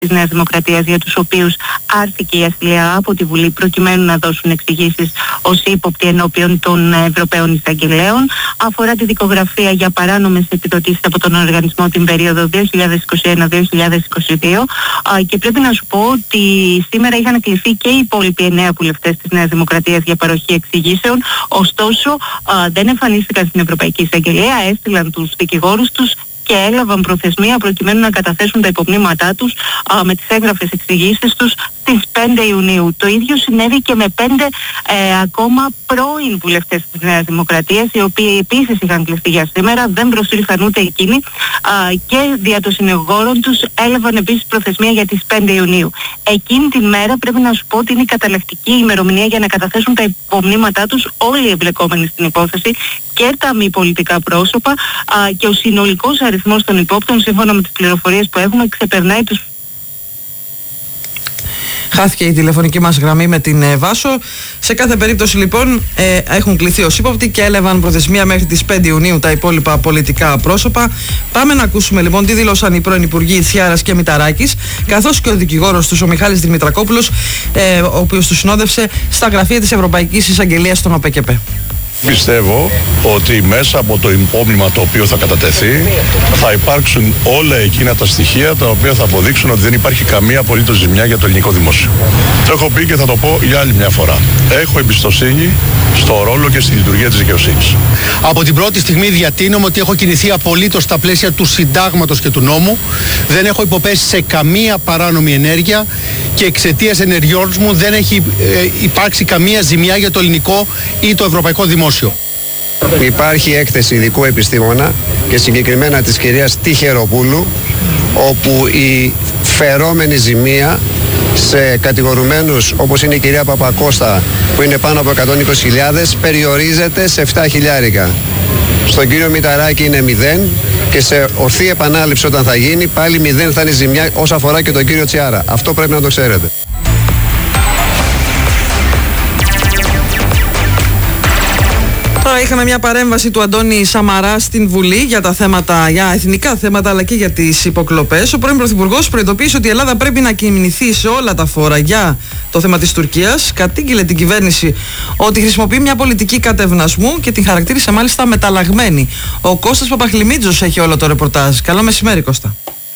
της Νέας Δημοκρατίας, για τους οποίους άρθηκε η ασυλία από τη Βουλή προκειμένου να δώσουν εξηγήσεις ως ύποπτοι ενώπιον των Ευρωπαίων Εισαγγελέων. Αφορά τη δικογραφία για παράνομες επιδοτήσεις από τον οργανισμό την περίοδο 2021-2022 και πρέπει να σου πω ότι σήμερα είχαν κληθεί και οι υπόλοιποι 9 βουλευτές της Νέας Δημοκρατίας για παροχή εξηγήσεων, ωστόσο δεν εμφανίστηκαν στην Ευρωπαϊκή Εισαγγελία, έστειλαν τους δικηγόρους τους και έλαβαν προθεσμία προκειμένου να καταθέσουν τα υπομνήματά τους με τις έγγραφες εξηγήσεις τους στις 5 Ιουνίου. Το ίδιο συνέβη και με 5 ακόμα πρώην βουλευτές της Νέας Δημοκρατίας, οι οποίοι επίσης είχαν κλειστεί για σήμερα, δεν προσήλθαν ούτε εκείνοι και δια των συνεγόρων τους έλαβαν επίσης προθεσμία για τις 5 Ιουνίου. Εκείνη την μέρα πρέπει να σου πω ότι είναι η καταλεκτική ημερομηνία για να καταθέσουν τα υπομνήματά τους όλοι οι εμπλεκόμενοι στην υπόθεση και τα μη πολιτικά πρόσωπα και ο συνολικός αριθμός των υπόπτων, σύμφωνα με τις πληροφορίες που έχουμε, ξεπερνάει τους. Χάθηκε η τηλεφωνική μας γραμμή με την Βάσο. Σε κάθε περίπτωση λοιπόν έχουν κληθεί ως ύποπτοι και έλαβαν προθεσμία μέχρι τις 5 Ιουνίου τα υπόλοιπα πολιτικά πρόσωπα. Πάμε να ακούσουμε λοιπόν τι δήλωσαν οι πρώην Υπουργοί Θιάρας και Μηταράκης, καθώς και ο δικηγόρος τους, ο Μιχάλης Δημητρακόπουλος, ο οποίος τους συνόδευσε στα γραφεία της Ευρωπαϊκής Εισαγγελίας στον ΟΠΕΚΕΠΕ. Πιστεύω ότι μέσα από το υπόμνημα το οποίο θα κατατεθεί θα υπάρξουν όλα εκείνα τα στοιχεία τα οποία θα αποδείξουν ότι δεν υπάρχει καμία απολύτως ζημιά για το ελληνικό δημόσιο. Το έχω πει και θα το πω για άλλη μια φορά. Έχω εμπιστοσύνη στο ρόλο και στη λειτουργία της δικαιοσύνης. Από την πρώτη στιγμή διατείνομαι ότι έχω κινηθεί απολύτως στα πλαίσια του συντάγματος και του νόμου. Δεν έχω υποπέσει σε καμία παράνομη ενέργεια και εξαιτίας ενεργειών μου δεν έχει υπάρξει καμία ζημιά για το ελληνικό ή το ευρωπαϊκό δημόσιο. Υπάρχει έκθεση ειδικού επιστήμονα και συγκεκριμένα της κυρίας Τιχεροπούλου, όπου η φερόμενη ζημία σε κατηγορουμένους όπως είναι η κυρία Παπακώστα, που είναι πάνω από 120.000, περιορίζεται σε 7 χιλιάρικα. Στον κύριο Μηταράκη είναι 0 και σε ορθή επανάληψη όταν θα γίνει πάλι 0 θα είναι η ζημιά όσο αφορά και τον κύριο Τσιάρα. Αυτό πρέπει να το ξέρετε. Τώρα είχαμε μια παρέμβαση του Αντώνη Σαμαρά στην Βουλή για τα θέματα, για εθνικά θέματα αλλά και για τις υποκλοπές. Ο πρώην Πρωθυπουργός προειδοποίησε ότι η Ελλάδα πρέπει να κινηθεί σε όλα τα φόρα για το θέμα της Τουρκίας. Κατήγγειλε την κυβέρνηση ότι χρησιμοποιεί μια πολιτική κατευνασμού και την χαρακτήρισε μάλιστα μεταλλαγμένη. Ο Κώστας Παπαχλημίτζος έχει όλο το ρεπορτάζ. Καλό μεσημέρι, Κώστα.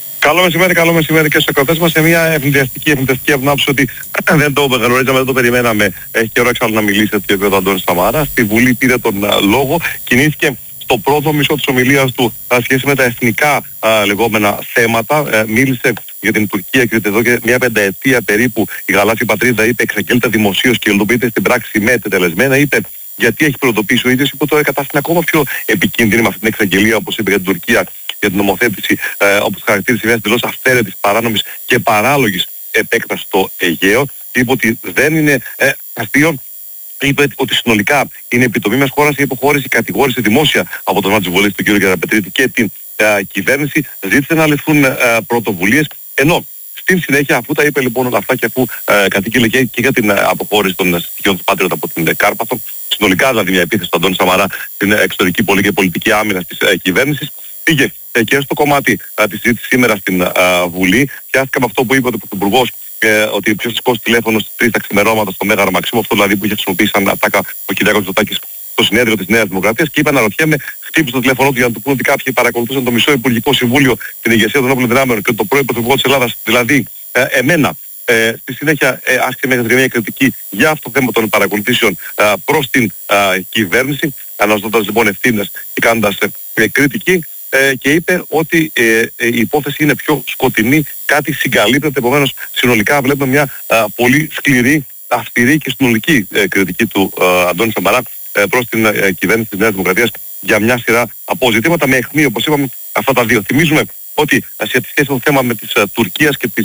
Καλό μεσημέρι και στους ακροατές μας, σε μια ευνηδιαστική απνάψη ότι δεν το γνωρίζαμε, δεν το περιμέναμε. Έχει καιρό εξάλλου να μιλήσει ο Αντώνης Σαμαρά. Στη Βουλή πήρε τον λόγο, κινήθηκε στο πρώτο μισό της ομιλίας του σχέση με τα εθνικά λεγόμενα θέματα. Μίλησε για την Τουρκία και εδώ και μια πενταετία περίπου η γαλάζια πατρίδα, είπε, εξαγγέλλεται δημοσίως και υλοποιείται στην πράξη με τετελεσμένα. Είπε γιατί έχει προειδοποιήσει ο ίδιος, είπε τώρα κατάσταση ακόμα πιο επικίνδυνη με αυτή την εξαγγελία, όπως είπε για την Τουρκία, για την νομοθέτηση, όπως χαρακτήρισε μια εντελώς αυθαίρετης, παράνομης και παράλογης επέκτασης στο Αιγαίο. Είπε ότι δεν είναι αστείο. Είπε ότι συνολικά είναι επιτομή μιας χώρας η υποχώρηση, κατηγόρησε δημόσια από τον Μάτζη Βολής, τον κύριο Γεραπετρίτη και την κυβέρνηση. Ζήτησε να ληφθούν πρωτοβουλίες, ενώ στην συνέχεια, αφού τα είπε λοιπόν όλα αυτά και αφού κατήγγειλε και για την αποχώρηση των στοιχείων του Patriot από την Κάρπαθο, συνολικά δηλαδή μια επίθεση του Αντώνη Σαμαρά στην εξωτερική και πολιτική άμυνα της κυβέρνησης, πήγε και στο κομμάτι της συζήτησης σήμερα στην Βουλή. Πιάστηκα με αυτό που είπε ο Πρωθυπουργός, ότι ποιος σηκώσει τηλέφωνο στις 3 τα ξημερώματα στο Μέγαρο Μαξίμου, αυτό δηλαδή που είχε χρησιμοποιήσει σαν ατάκα ο Κυριάκος Μητσοτάκης στο συνέδριο της Νέας Δημοκρατίας, και είπε, αναρωτιέμαι, χτύπησε το τηλέφωνο του για να του πούνε ότι κάποιοι παρακολουθούσαν το μισό Υπουργικό Συμβούλιο, την ηγεσία των όπλων δυνάμεων και τον πρώην Πρωθυπουργό της Ελλάδας, δηλαδή εμένα. Στη συνέχεια άσκησε μια κριτική για αυτό το θέμα των παρακολουθήσεων προς την κυβέρνηση, αναζητώντας λοιπόν ευθύνες και κάνοντας κριτική, και είπε ότι η υπόθεση είναι πιο σκοτεινή, κάτι συγκαλύπτεται. Επομένως συνολικά βλέπουμε μια πολύ σκληρή, αυστηρή και συνολική κριτική του Αντώνη Σαμαρά προς την κυβέρνηση της Νέας Δημοκρατίας για μια σειρά από ζητήματα με αιχμή, όπως είπαμε, αυτά τα δύο. Θυμίζουμε ότι σε σχέση με το θέμα με της Τουρκίας και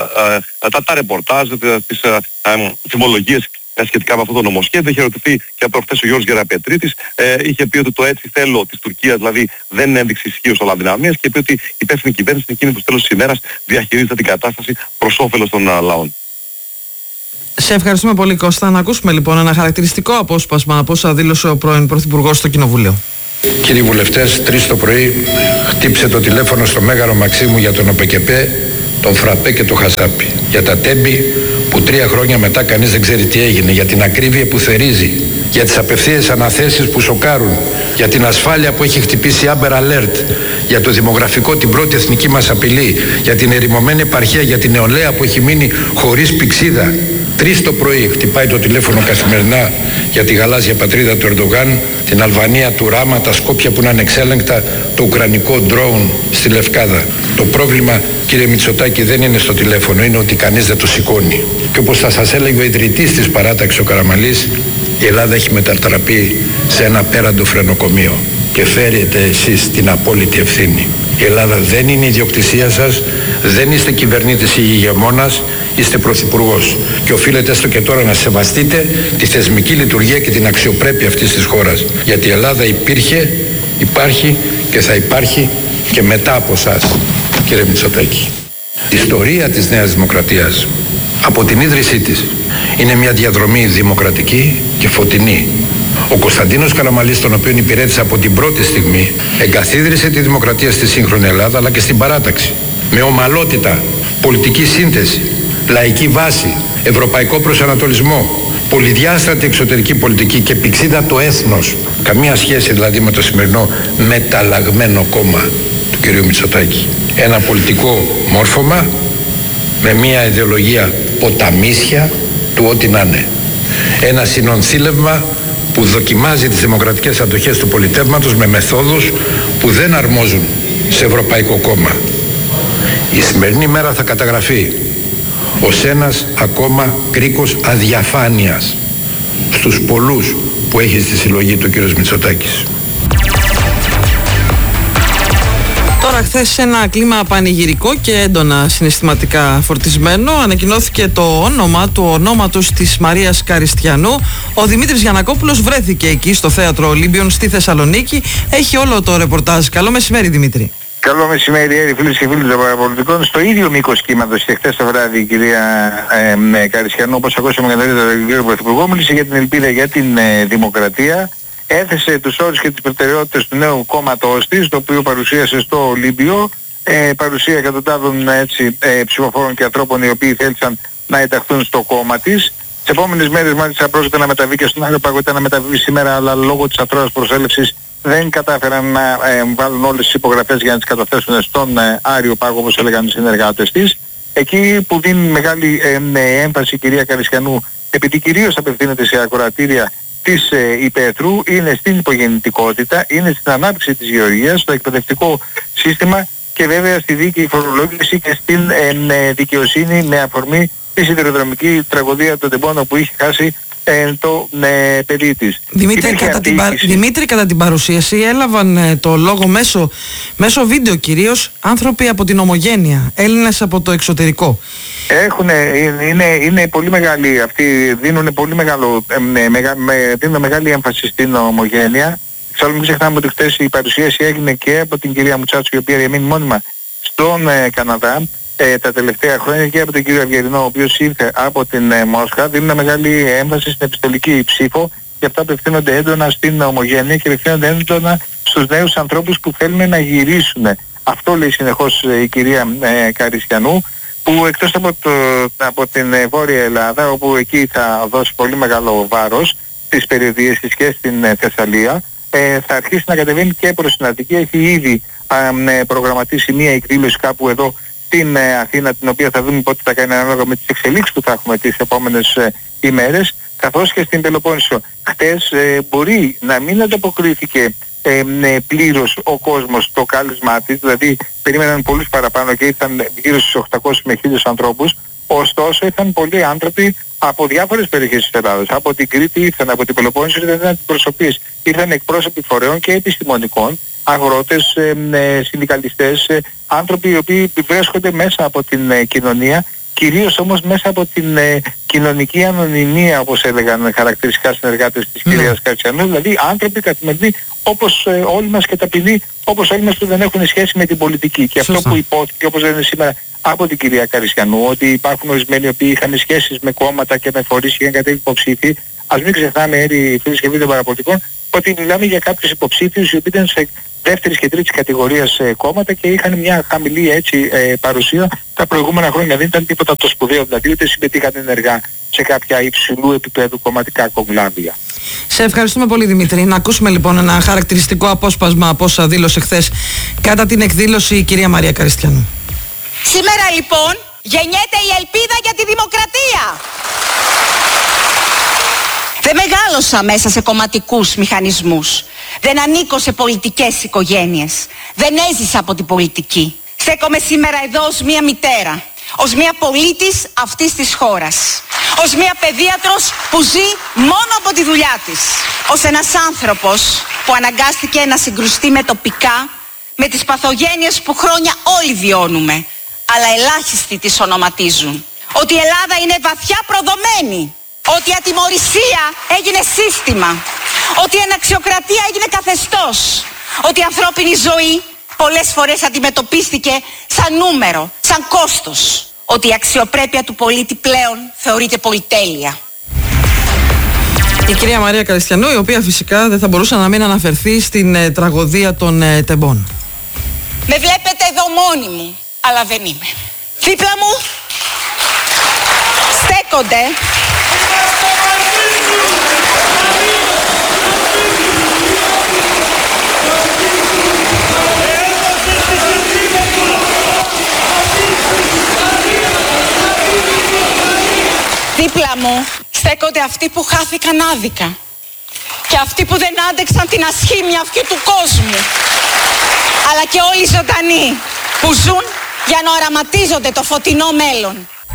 τα ρεπορτάζ, τις θυμολογίες σχετικά με αυτό το νομοσχέδιο, είχε ερωτηθεί και από χθες ο Γιώργος Γεραπετρίτης, είχε πει ότι το έτσι θέλω της Τουρκίας δηλαδή δεν ένδειξε ισχύως όλα δυναμίας, και είπε ότι η υπεύθυνη κυβέρνηση είναι εκείνη που στο τέλος της ημέρας διαχειρίζεται την κατάσταση προς όφελος των λαών. Σε ευχαριστούμε πολύ, Κώστα. Να ακούσουμε λοιπόν ένα χαρακτηριστικό απόσπασμα από όσα δήλωσε ο πρώην Πρωθυπουργός στο Κοινοβούλιο. Κύριοι βουλευτές, 3 το πρωί χτύπησε το τηλέφωνο στο Μέγαρο Μαξίμου για τον ΟΠΕΚΕΠΕ τον φραπέ και το χασάπι. Για τα τέμπη που 3 χρόνια μετά κανείς δεν ξέρει τι έγινε. Για την ακρίβεια που θερίζει. Για τις απευθείας αναθέσεις που σοκάρουν. Για την ασφάλεια που έχει χτυπήσει Amber Alert. Για το δημογραφικό, την πρώτη εθνική μας απειλή. Για την ερημωμένη επαρχία. Για την νεολαία που έχει μείνει χωρίς πηξίδα. 3 το πρωί χτυπάει το τηλέφωνο καθημερινά για τη γαλάζια πατρίδα του Ερντογάν, την Αλβανία του Ράμα, τα Σκόπια που είναι ανεξέλεγκτα, το ουκρανικό ντρόουν στη Λευκάδα. Το πρόβλημα, κύριε Μητσοτάκη, δεν είναι στο τηλέφωνο, είναι ότι κανείς δεν το σηκώνει. Και όπως θα σας έλεγε ο ιδρυτής της παράταξης, ο Καραμαλής, η Ελλάδα έχει μετατραπεί σε ένα πέραντο φρενοκομείο και φέρετε εσείς την απόλυτη ευθύνη. Η Ελλάδα δεν είναι ιδιοκτησία σας, δεν είστε κυβερνήτης ή ηγεμόνας, είστε πρωθυπουργός. Και οφείλετε έστω και τώρα να σεβαστείτε τη θεσμική λειτουργία και την αξιοπρέπεια αυτής της χώρας. Γιατί η Ελλάδα υπήρχε, υπάρχει και θα υπάρχει και μετά από εσάς, κύριε Μητσοτάκη. Η ιστορία της Νέας Δημοκρατίας από την ίδρυσή της είναι μια διαδρομή δημοκρατική και φωτεινή. Ο Κωνσταντίνος Καραμαλής, τον οποίον υπηρέτησα από την πρώτη στιγμή, εγκαθίδρυσε τη δημοκρατία στη σύγχρονη Ελλάδα αλλά και στην παράταξη. Με ομαλότητα, πολιτική σύνθεση, λαϊκή βάση, ευρωπαϊκό προσανατολισμό, πολυδιάστατη εξωτερική πολιτική και πηξίδα το έθνος. Καμία σχέση δηλαδή με το σημερινό μεταλλαγμένο κόμμα του κυρίου Μητσοτάκη. Ένα πολιτικό μόρφωμα με μια ιδεολογία ποταμίσια του ό,τι να είναι. Ένα συνονθήλευμα που δοκιμάζει τις δημοκρατικές αντοχές του πολιτεύματος με μεθόδους που δεν αρμόζουν σε ευρωπαϊκό κόμμα. Η σημερινή μέρα θα καταγραφεί ως ένας ακόμα κρίκος αδιαφάνειας στους πολλούς που έχει στη συλλογή του κ. Μητσοτάκης. Τώρα, χθες σε ένα κλίμα πανηγυρικό και έντονα συναισθηματικά φορτισμένο, ανακοινώθηκε το όνομα του ονόματος της Μαρίας Καριστιανού. Ο Δημήτρης Γιαννακόπουλος βρέθηκε εκεί στο Θέατρο Ολύμπιον στη Θεσσαλονίκη. Έχει όλο το ρεπορτάζ. Καλό μεσημέρι, Δημήτρη. Καλό μεσημέρι, φίλες και φίλοι των παραπολιτικών. Στο ίδιο μήκος κύματος και χθες το βράδυ η κυρία Καριστιανού, όπως ακούσαμε νωρίτερα τον κύριο Πρωθυπουργό, μίλησε για την ελπίδα για την δημοκρατία. Έθεσε τους όρους και τις προτεραιότητες του νέου κόμματός της, το οποίο παρουσίασε στο Ολύμπιο. Παρουσία εκατοντάδων ψηφοφόρων και ανθρώπων οι οποίοι θέλησαν να ενταχθούν στο κόμμα της. Τις επόμενες μέρες μάλιστα πρόκειται να μεταβεί και στον Άριο Πάγο, ήταν να μεταβεί σήμερα, αλλά λόγω της αθρώας προσέλευσης δεν κατάφεραν να βάλουν όλες τις υπογραφές για να τις καταθέσουν στον Άριο Πάγο, όπως έλεγαν οι συνεργάτες της. Εκεί που δίνει μεγάλη έμφαση η κυρία Καριστιανού, επειδή κυρίως απευθύνεται σε ακροατήρια της υπαίθρου, είναι στην υπογεννητικότητα, είναι στην ανάπτυξη της γεωργίας, στο εκπαιδευτικό σύστημα και βέβαια στη δίκαιη φορολόγηση και στην δικαιοσύνη, με αφορμή τη σιδηροδρομική τραγωδία των τεμπών που είχε χάσει το παιδί της. Δημήτρη, κατά την παρουσίαση έλαβαν το λόγο μέσω βίντεο κυρίως άνθρωποι από την Ομογένεια, Έλληνες από το εξωτερικό. Είναι πολύ μεγάλοι αυτοί, δίνουν μεγάλη έμφαση στην Ομογένεια. Εξάλλου μην ξεχνάμε ότι χθες η παρουσίαση έγινε και από την κυρία Μουτσάτσου, η οποία διαμείνει μόνιμα στον Καναδά τα τελευταία χρόνια, και από τον κύριο Αυγερινό, ο οποίος ήρθε από την Μόσχα. Δίνουν μεγάλη έμφαση στην επιστολική ψήφο και αυτά απευθύνονται έντονα στην Ομογένεια και απευθύνονται έντονα στους νέους ανθρώπους που θέλουν να γυρίσουν. Αυτό λέει συνεχώς η κυρία Καριστιανού, που εκτός από την Βόρεια Ελλάδα, όπου εκεί θα δώσει πολύ μεγάλο βάρος στις περιοδίες της και στην Θεσσαλία, θα αρχίσει να κατεβαίνει και προς την Αττική. Έχει ήδη προγραμματίσει μία εκδήλωση κάπου εδώ στην Αθήνα, την οποία θα δούμε πότε θα κάνει ανάλογα με τις εξελίξεις που θα έχουμε τις επόμενες ημέρες, καθώς και στην Πελοπόννησο. Χτες μπορεί να μην ανταποκρίθηκε πλήρως ο κόσμος στο κάλεσμά της, δηλαδή περίμεναν πολλούς παραπάνω και ήρθαν γύρω στους 800 με 1000 ανθρώπους. Ωστόσο ήρθαν πολλοί άνθρωποι από διάφορες περιοχές της Ελλάδας. Από την Κρήτη ήρθαν, από την Πελοπόννησο ήρθαν αντιπροσωπείες. Ήρθαν εκπρόσωποι φορέων και επιστημονικών, αγρότες, συνδικαλιστές, άνθρωποι οι οποίοι βρίσκονται μέσα από την κοινωνία, κυρίως όμως μέσα από την κοινωνική ανωνυμία, όπως έλεγαν χαρακτηριστικά συνεργάτες της κυρίας Καριστιανού, δηλαδή άνθρωποι καθημερινοί όπως όλοι μας και ταπεινοί όπως όλοι μας, που δεν έχουν σχέση με την πολιτική. Και αυτό που υπόθηκε, όπως λένε σήμερα από την κυρία Καριστιανού, ότι υπάρχουν ορισμένοι οι οποίοι είχαν σχέσεις με κόμματα και με φορείς και είχαν κατέβει υποψήφοι. Ας μην ξεχνάμε, φίλες και φίλοι των παραπολιτικών, ότι μιλάμε για κάποιους υποψήφιους οι οποίοι ήταν δεύτερης και τρίτης κατηγορίας κόμματα και είχαν μια χαμηλή έτσι παρουσία τα προηγούμενα χρόνια. Δεν ήταν τίποτα το σπουδαίο, δηλαδή ούτε συμμετείχαν ενεργά σε κάποια υψηλού επίπεδου κομματικά κογκλάβια. Σε ευχαριστούμε πολύ, Δημήτρη. Να ακούσουμε λοιπόν ένα χαρακτηριστικό απόσπασμα από όσα δήλωσε χθες κατά την εκδήλωση η κυρία Μαρία Καριστιανού. Σήμερα λοιπόν γεννιέται η ελπίδα για τη δημοκρατία. Δεν μεγάλωσα μέσα σε κομματικούς μηχανισμούς. Δεν ανήκω σε πολιτικές οικογένειες. Δεν έζησα από την πολιτική. Στέκομαι σήμερα εδώ ως μία μητέρα. Ως μία πολίτης αυτής της χώρας. Ως μία παιδίατρος που ζει μόνο από τη δουλειά της. Ως ένας άνθρωπος που αναγκάστηκε να συγκρουστεί με τοπικά, με τις παθογένειες που χρόνια όλοι βιώνουμε, αλλά ελάχιστοι τις ονοματίζουν. Ότι η Ελλάδα είναι βαθιά προδομένη. Ότι η ατιμωρησία έγινε σύστημα. Ότι η αναξιοκρατία έγινε καθεστώς. Ότι η ανθρώπινη ζωή πολλές φορές αντιμετωπίστηκε σαν νούμερο, σαν κόστος. Ότι η αξιοπρέπεια του πολίτη πλέον θεωρείται πολυτέλεια. Η κυρία Μαρία Καριστιανού, η οποία φυσικά δεν θα μπορούσε να μην αναφερθεί στην τραγωδία των τεμπών. Με βλέπετε εδώ μόνη μου, αλλά δεν είμαι. Δίπλα μου στέκονται στέκονται αυτοί που χάθηκαν άδικα και αυτοί που δεν άντεξαν την ασχήμια αυτού του κόσμου, αλλά και όλοι οι ζωντανοί που ζουν για να οραματίζονται το φωτεινό μέλλον.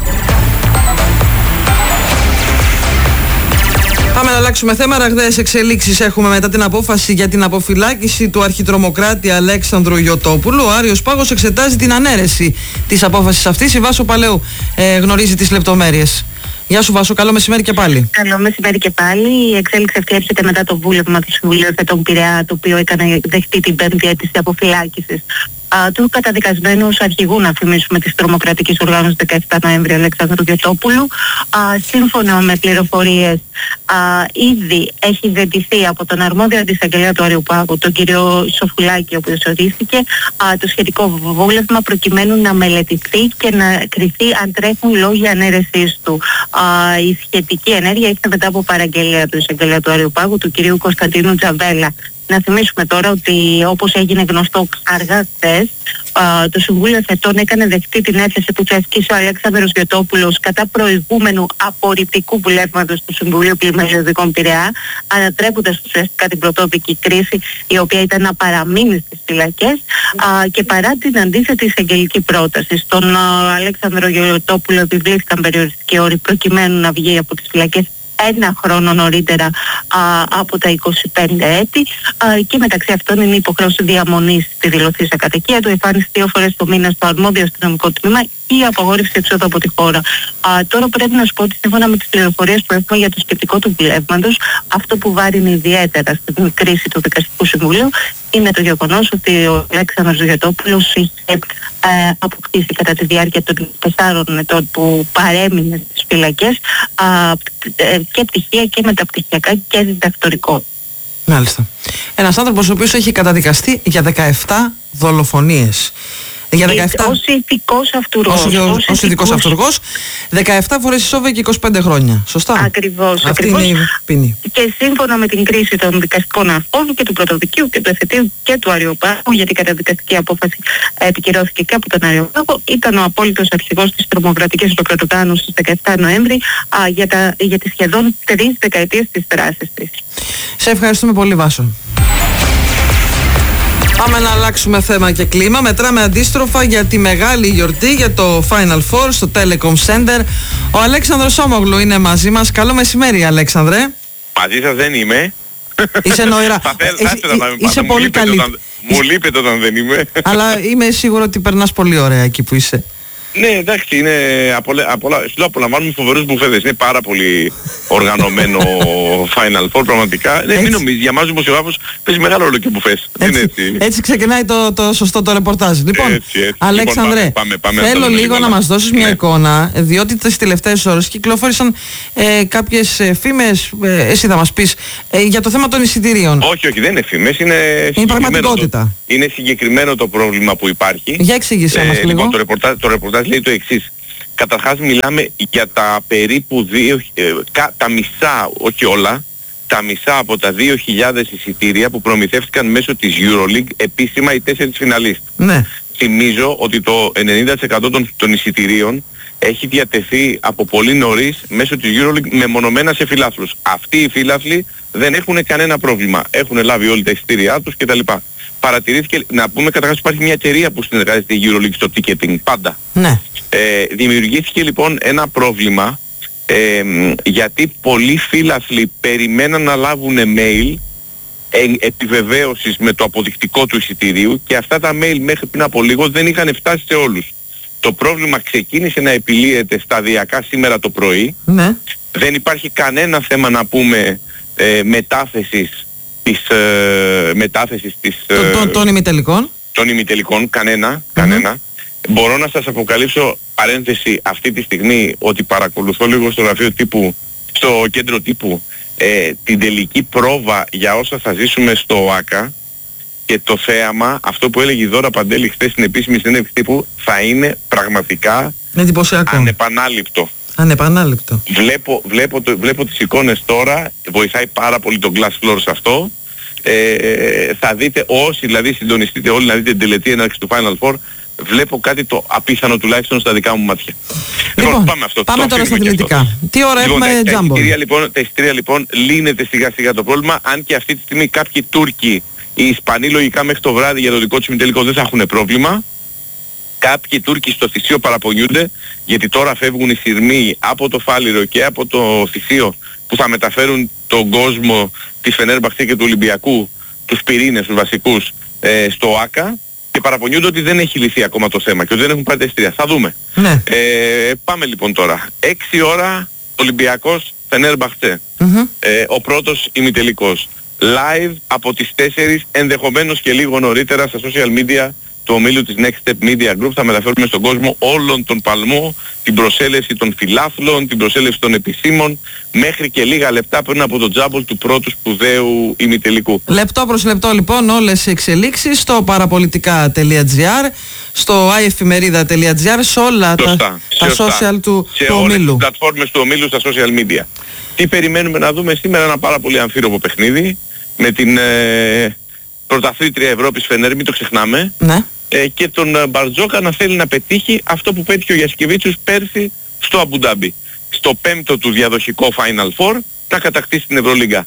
Πάμε να αλλάξουμε θέμα. Ραγδαίες εξελίξεις έχουμε μετά την απόφαση για την αποφυλάκηση του αρχιτρομοκράτη Αλέξανδρου Γιωτόπουλου. Ο Άριος Πάγος εξετάζει την ανέρεση της απόφασης αυτής. Η Βάσο Παλαιού γνωρίζει τις λεπτομέρειες. Γεια σου Βάσο, καλό μεσημέρι και πάλι. Καλό μεσημέρι και πάλι. Η εξέλιξη αυτή έρχεται μετά το βούλευμα του Συμβουλίου Ερτών Πειραιά, το οποίο έκανε δεχτεί την 5η αίτηση αποφυλάκησης του καταδικασμένου αρχηγού, να θυμίσουμε, της τρομοκρατικής οργάνωσης 17 Νοέμβρη Αλέξανδρου Γιωτόπουλου. Σύμφωνα με πληροφορίες, ήδη έχει δεντηθεί από τον αρμόδιο αντισαγγελέα του Αριοπάγου, τον κύριο Σοφουλάκη, ο οποίος ορίστηκε, το σχετικό βούλευμα προκειμένου να μελετηθεί και να κριθεί αν τρέχουν λόγοι ανέρεσης του. Η σχετική ενέργεια ήρθε μετά από παραγγελία του εισαγγελέα του Αριοπάγου, του κυρίου Κωνσταντίνου Τζαβέλα. Να θυμίσουμε τώρα ότι, όπως έγινε γνωστό αργά χθες, το Συμβούλιο Ερτών έκανε δεκτή την έκθεση που θα ασκήσει ο Αλέξανδρος Γιωτόπουλος κατά προηγούμενου απορριπτικού βουλεύματος του Συμβουλίου Πλημελιωδικών Πειραιά, ανατρέποντας ουσιαστικά την πρωτότυπη κρίση, η οποία ήταν να παραμείνει στις φυλακές, και παρά την αντίθετη εισαγγελική πρόταση. Στον Αλέξανδρο Γιωτόπουλο επιβλήθηκαν περιοριστικοί όροι προκειμένου να βγει από τις φυλακές ένα χρόνο νωρίτερα από τα 25 έτη, και μεταξύ αυτών είναι η υποχρέωση διαμονής στη δηλωθήσα κατοικία του, εμφάνιση 2 φορές το μήνα στο αρμόδιο αστυνομικό τμήμα ή η απαγόρευση εξόδου από τη χώρα. Τώρα πρέπει να σου πω ότι σύμφωνα με τις πληροφορίες που έχουμε για το σκεπτικό του βουλεύματος, αυτό που βάρινε ιδιαίτερα στην κρίση του Δικαστικού Συμβουλίου είναι το γεγονός ότι ο Αλέξανδρος Γιωτόπουλος είχε αποκτήσει κατά τη διάρκεια των 4 ετών που παρέμεινε στις φυλακές και πτυχία και μεταπτυχιακά και διδακτορικό. Μάλιστα. Ένας άνθρωπος ο οποίος έχει καταδικαστεί για 17 δολοφονίες. Για 17... Ως ηθικός αυτούργος. Ως ηθικός αυτούργος, 17 φορές ισόβια και 25 χρόνια. Σωστά. Ακριβώς. Αυτή είναι η ποινή. Και σύμφωνα με την κρίση των δικαστικών αρχών και του Πρωτοδικείου και του Εφετείου και του Αριοπάγου, γιατί η καταδικαστική απόφαση επικυρώθηκε και από τον Αριοπάγο, ήταν ο απόλυτος αρχηγός της τρομοκρατικής οργάνωσης στις 17 Νοέμβρη για τις σχεδόν 3 δεκαετίες της δράσης της. Σε ευχαριστούμε πολύ, Βάσο. Πάμε να αλλάξουμε θέμα και κλίμα. Μετράμε αντίστροφα για τη μεγάλη γιορτή για το Final Four στο Telecom Center. Ο Αλέξανδρος Σόμογλου είναι μαζί μας. Καλό μεσημέρι, Αλέξανδρε. Μαζί σας δεν είμαι. Είσαι νοηρά. Είσαι πολύ καλή. Μου λείπετε όταν δεν είμαι. Αλλά είμαι σίγουρο ότι περνάς πολύ ωραία εκεί που είσαι. Ναι, εντάξει, είναι απολαμβάνουμε φοβερούς μπουφέδες. Είναι πάρα πολύ οργανωμένο Final Four, πραγματικά. Μην νομίζεις, για μας δημοσιογράφους παίζει μεγάλο ρόλο και μπουφές. Έτσι ξεκινάει το σωστό το ρεπορτάζ. Λοιπόν, έτσι. Αλέξανδρε, πάμε θέλω λίγο να μας δώσεις μια εικόνα, διότι τις τελευταίες ώρες κυκλοφόρησαν κάποιες φήμες, εσύ θα μας πεις, για το θέμα των εισιτηρίων. Όχι, δεν είναι φήμες, είναι πραγματικότητα. Είναι συγκεκριμένο το πρόβλημα που υπάρχει. Για εξήγησέ μας λίγο. Το ρεπορτάζ λέει το εξής. Καταρχάς μιλάμε για τα περίπου τα μισά, όχι όλα, τα μισά από τα 2.000 εισιτήρια που προμηθεύτηκαν μέσω της EuroLeague επίσημα οι 4 φιναλίστ. Ναι. Θυμίζω ότι το 90% των εισιτηρίων έχει διατεθεί από πολύ νωρίς μέσω της EuroLeague μεμονωμένα σε φιλάθλους. Αυτοί οι φιλάθλοι δεν έχουν κανένα πρόβλημα. Έχουν λάβει όλοι τα εισιτήριά τους κτλ. Παρατηρήθηκε, να πούμε καταρχάς υπάρχει μια εταιρεία που συνεργάζεται η EuroLeague στο ticketing, πάντα. Ναι. Δημιουργήθηκε λοιπόν ένα πρόβλημα γιατί πολλοί φίλαθλοι περιμέναν να λάβουν mail επιβεβαίωσης με το αποδεικτικό του εισιτηρίου και αυτά τα mail μέχρι πριν από λίγο δεν είχαν φτάσει σε όλους. Το πρόβλημα ξεκίνησε να επιλύεται σταδιακά σήμερα το πρωί. Ναι. Δεν υπάρχει κανένα θέμα να πούμε μετάθεσης των ημιτελικών. Των ημιτελικών, κανένα. Μπορώ να σας αποκαλύψω παρένθεση αυτή τη στιγμή ότι παρακολουθώ λίγο στο γραφείο τύπου, στο κέντρο τύπου την τελική πρόβα για όσα θα ζήσουμε στο ΆΚΑ και το θέαμα, αυτό που έλεγε η Δώρα Παντέλη χθες στην επίσημη συνέντευξη τύπου, θα είναι πραγματικά ανεπανάληπτο. Βλέπω τις εικόνες τώρα, βοηθάει πάρα πολύ το Glass Floor σε αυτό. Θα δείτε όσοι δηλαδή συντονιστείτε όλοι να δείτε την τελετή έναρξη του Final Four, βλέπω κάτι το απίθανο τουλάχιστον στα δικά μου μάτια. Λοιπόν, πάμε τώρα στα αθλητικά. Τι ώρα έχουμε τζάμπο? Τα εισιτήρια λοιπόν λύνεται σιγά σιγά το πρόβλημα, αν και αυτή τη στιγμή κάποιοι Τούρκοι, οι Ισπανοί λογικά μέχρι το βράδυ για το δικό τους ημιτελικό δεν θα έχουν πρόβλημα. Κάποιοι Τούρκοι στο Θησίο παραπονιούνται γιατί τώρα φεύγουν οι σειρμοί από το Φάληρο και από το Θησίο που θα μεταφέρουν τον κόσμο της Φενέρμπαχτσε και του Ολυμπιακού, τους πυρήνες, τους βασικούς, στο ΆΚΑ και παραπονιούνται ότι δεν έχει λυθεί ακόμα το θέμα και ότι δεν έχουν πάρει τα εισιτήρια. Θα δούμε. Ναι. Πάμε λοιπόν τώρα. 6 ώρα Ολυμπιακός Φενέρμπαχτσε. Ο πρώτος ημιτελικός. Live από τις 4, ενδεχομένως και λίγο νωρίτερα στα social media του ομίλου της Next Step Media Group θα μεταφέρουμε στον κόσμο όλον τον παλμό, την προσέλευση των φιλάθλων, την προσέλευση των επισήμων, μέχρι και λίγα λεπτά πριν από το τζάμπολ του πρώτου σπουδαίου ημιτελικού. Λεπτό προς λεπτό λοιπόν όλες οι εξελίξεις στο παραπολιτικά.gr, στο iefημερίδα.gr, σε όλα τα social του ομίλου. Σε όλες τις πλατφόρμες του ομίλου στα social media. Τι περιμένουμε να δούμε σήμερα? Ένα πάρα πολύ αμφίροπο παιχνίδι με την πρωταθλήτρια Ευρώπης Φενέρ, μην το ξεχνάμε. Ναι. Και τον Μπαρτζόκα να θέλει να πετύχει αυτό που πέτυχε ο Γιασκεβίτσιος πέρσι στο Αμπουντάμπι. Στο 5ο του διαδοχικό Final Four θα κατακτήσει την Ευρωλίγκα.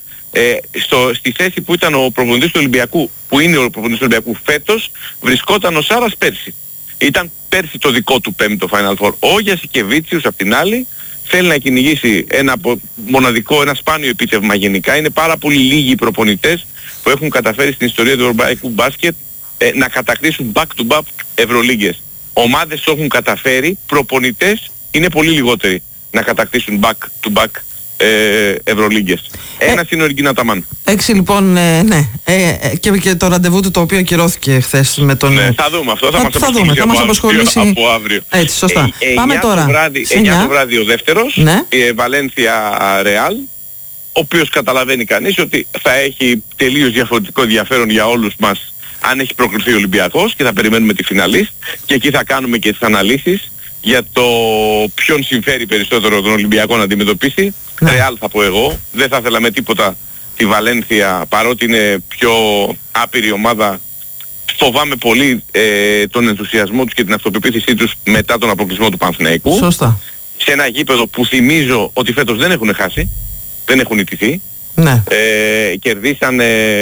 Στη θέση που ήταν ο προπονητής του Ολυμπιακού, που είναι ο προπονητής του Ολυμπιακού φέτος, βρισκόταν ο Σάρας πέρσι. Ήταν πέρσι το δικό του 5ο Final Four. Ο Γιασκεβίτσιος απ' την άλλη θέλει να κυνηγήσει ένα μοναδικό, ένα σπάνιο επίτευγμα γενικά. Είναι πάρα πολύ λίγοι οι προπονητές που έχουν καταφέρει στην ιστορία του ευρωπαϊκού μπάσκετ να κατακτήσουν back-to-back Ευρωλίγκες. Ομάδες το έχουν καταφέρει, προπονητές είναι πολύ λιγότεροι να κατακτήσουν back-to-back Ευρωλίγκες. Ένας είναι ο Εργκίνα Ταμάν. 6 λοιπόν, ναι. Και το ραντεβού του το οποίο ακυρώθηκε χθες με τον... Ναι, θα δούμε αυτό, θα μας απασχολήσει από αύριο. Έτσι, σωστά. Πάμε τώρα. 9 το βράδυ ο δεύτερος, η Βαλένθια Ρεάλ, ο οποίος καταλαβαίνει κανείς ότι θα έχει τελείως διαφορετικό ενδιαφέρον για όλους μας αν έχει προκριθεί ο Ολυμπιακός και θα περιμένουμε τη φιναλίστ και εκεί θα κάνουμε και τις αναλύσεις για το ποιον συμφέρει περισσότερο τον Ολυμπιακό να αντιμετωπίσει. Ρεάλ θα πω εγώ, δεν θα ήθελα με τίποτα τη Βαλένθια, παρότι είναι πιο άπειρη ομάδα. Φοβάμαι πολύ τον ενθουσιασμό τους και την αυτοπεποίθησή τους μετά τον αποκλεισμό του Παναθηναϊκού. Σωστά. Σε ένα γήπεδο που θυμίζω ότι φέτος δεν έχουν χάσει, δεν έχουν ιτηθεί. Ναι. Κερδίσαν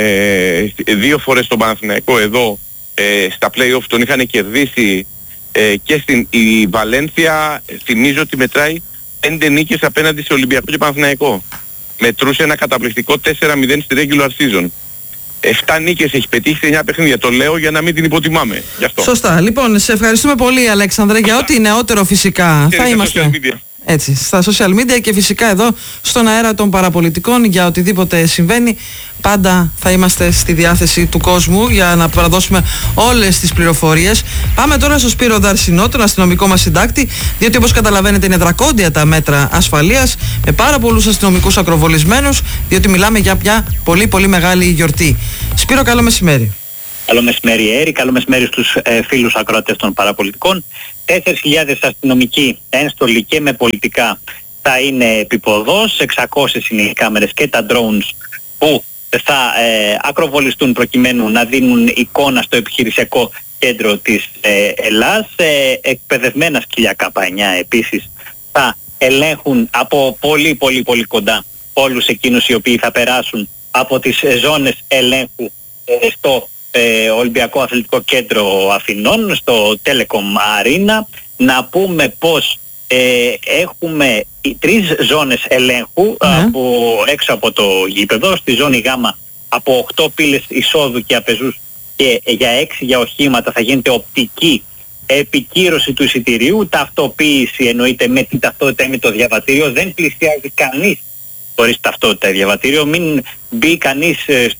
2 φορές τον Παναθηναϊκό εδώ στα play-off, τον είχαν κερδίσει και η Βαλένθια, θυμίζω ότι μετράει 5 νίκες απέναντι σε Ολυμπιακό και Παναθηναϊκό. Μετρούσε ένα καταπληκτικό 4-0 στη regular season. 7 νίκες έχει πετύχει σε 9 παιχνίδια. Το λέω για να μην την υποτιμάμε. Γι' αυτό. Σωστά. Λοιπόν, σε ευχαριστούμε πολύ, Αλέξανδρε, για ό,τι νεότερο φυσικά θα είμαστε. Έτσι, στα social media και φυσικά εδώ στον αέρα των παραπολιτικών για οτιδήποτε συμβαίνει. Πάντα θα είμαστε στη διάθεση του κόσμου για να παραδώσουμε όλες τις πληροφορίες. Πάμε τώρα στο Σπύρο Δαρσινό, τον αστυνομικό μας συντάκτη, διότι όπως καταλαβαίνετε είναι δρακόντια τα μέτρα ασφαλείας, με πάρα πολλούς αστυνομικούς ακροβολισμένους, διότι μιλάμε για μια πολύ πολύ μεγάλη γιορτή. Σπύρο, καλό μεσημέρι. Καλό μεσημέρι, Έρη. Καλό μεσημέρι στους φίλους ακροατές των παραπολιτικών. 4.000 αστυνομικοί ένστολοι και με πολιτικά θα είναι επιποδός. 600 είναι οι κάμερες και τα drones που θα ακροβολιστούν προκειμένου να δίνουν εικόνα στο επιχειρησιακό κέντρο της Ελλάς. Εκπαιδευμένα σκυλιά K9 επίσης θα ελέγχουν από πολύ κοντά όλους εκείνους οι οποίοι θα περάσουν από τις ζώνες ελέγχου στο Ολυμπιακό Αθλητικό Κέντρο Αθηνών, στο Telecom Arena. Να πούμε πως έχουμε 3 ζώνες ελέγχου έξω από το γήπεδο. Στη ζώνη Γ από 8 πύλες εισόδου και απεζούς και για 6 για οχήματα θα γίνεται οπτική επικύρωση του εισιτηρίου. Ταυτοποίηση εννοείται με την ταυτότητα ή με το διαβατήριο. Δεν πλησιάζει κανείς χωρίς ταυτότητα διαβατήριο. Μην μπει κανείς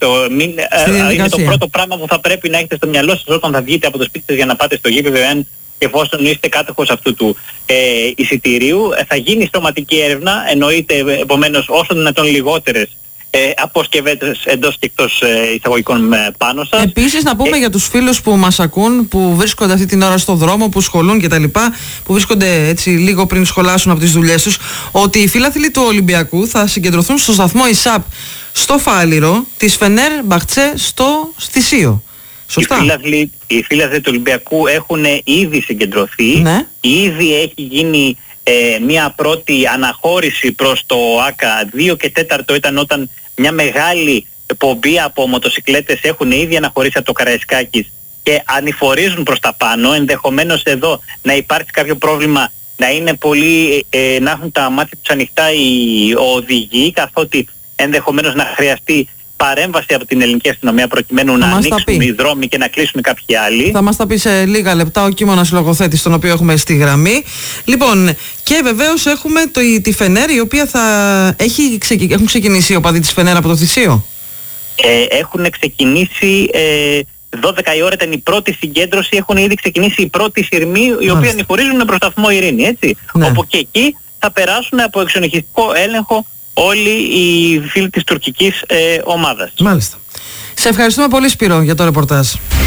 είναι το πρώτο πράγμα που θα πρέπει να έχετε στο μυαλό σας όταν θα βγείτε από το σπίτι σας για να πάτε στο γήπεδο, εφόσον είστε κάτοχος αυτού του εισιτηρίου. Θα γίνει στρωματική έρευνα, εννοείται επομένως όσο δυνατόν λιγότερες αποσκευές εντός και εκτός εισαγωγικών πάνω σας. Επίσης να πούμε για τους φίλους που μας ακούν, που βρίσκονται αυτή την ώρα στο δρόμο, που σχολούν και τα λοιπά, που βρίσκονται έτσι λίγο πριν σχολάσουν από τις δουλειές τους, ότι οι φίλαθλοι του Ολυμπιακού θα συγκεντρωθούν στο σταθμό ΙΣΑΠ στο Φάληρο, της Φενέρ Μπαχτσέ στο Στισίο. Σωστά. Οι φίλαθλοι του Ολυμπιακού έχουν ήδη συγκεντρωθεί, ναι. Ήδη έχει γίνει μια πρώτη αναχώρηση προς το ΆΚΑ. 2 και 4 ήταν όταν μια μεγάλη πομπή από μοτοσικλέτες έχουν ήδη αναχωρήσει από το Καραϊσκάκης και ανηφορίζουν προς τα πάνω. Ενδεχομένως εδώ να υπάρξει κάποιο πρόβλημα, να είναι πολύ, να έχουν τα μάτια τους ανοιχτά οι οδηγοί, καθότι ενδεχομένως να χρειαστεί παρέμβαση από την ελληνική αστυνομία προκειμένου να ανοίξουν οι δρόμοι και να κλείσουν κάποιοι άλλοι. Θα μας τα πει σε λίγα λεπτά ο Κίμωνας λογοθέτης, τον οποίο έχουμε στη γραμμή. Λοιπόν, και βεβαίως έχουμε τη Φενέρ, η οποία έχουν ξεκινήσει οι οπαδοί της Φενέρ από το Θησίο. Έχουν ξεκινήσει 12 η ώρα ήταν η πρώτη συγκέντρωση, έχουν ήδη ξεκινήσει οι πρώτοι σειρμοί, οι οποίοι ανηφορίζουν προς σταθμό Ειρήνη, έτσι. Ναι. Όπου και εκεί θα περάσουν από εξονυχιστικό έλεγχο όλοι οι φίλοι της τουρκικής ομάδας. Μάλιστα. Σε ευχαριστούμε πολύ, Σπύρο, για το ρεπορτάζ.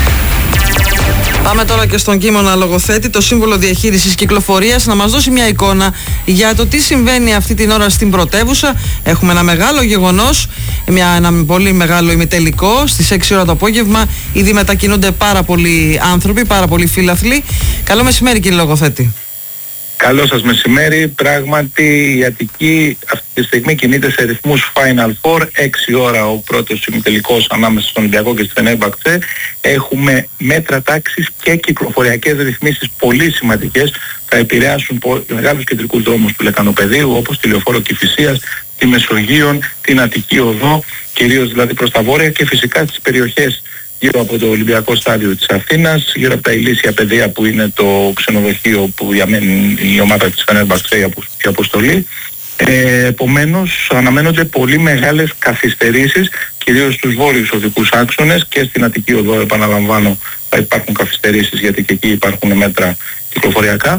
Πάμε τώρα και στον Κίμωνα λογοθέτη, το Σύμβουλο Διαχείρισης Κυκλοφορίας, να μας δώσει μια εικόνα για το τι συμβαίνει αυτή την ώρα στην πρωτεύουσα. Έχουμε ένα μεγάλο γεγονός, ένα πολύ μεγάλο ημιτελικό στις 6 ώρα το απόγευμα. Ήδη μετακινούνται πάρα πολλοί άνθρωποι, πάρα πολλοί φίλαθλοι. Καλό μεσημέρι, κύριε λογοθέτη. Καλό σας μεσημέρι. Πράγματι η Αττική αυτή τη στιγμή κινείται σε ρυθμούς Final Four. 6 ώρα ο πρώτος ημιτελικός ανάμεσα στον Ολυμπιακό και στη Φενέρ Μπαχτσέ. Έχουμε μέτρα τάξης και κυκλοφοριακές ρυθμίσεις πολύ σημαντικές. Θα επηρεάσουν μεγάλους κεντρικούς δρόμους του Λεκανοπεδίου, όπως τη Λεωφόρο Κηφισίας, τη Μεσογείον, την Αττική Οδό, κυρίως δηλαδή προς τα βόρεια, και φυσικά στις περιοχές γύρω από το Ολυμπιακό Στάδιο της Αθήνας, γύρω από τα ηλίσια παιδεία που είναι το ξενοδοχείο που διαμένει η ομάδα της Φενέρ Μπαχτσέ, η αποστολή. Επομένως αναμένονται πολύ μεγάλες καθυστερήσεις, κυρίως στους βόρειους οδικούς άξονες, και στην Αττική Οδό, επαναλαμβάνω, θα υπάρχουν καθυστερήσεις γιατί και εκεί υπάρχουν μέτρα κυκλοφοριακά.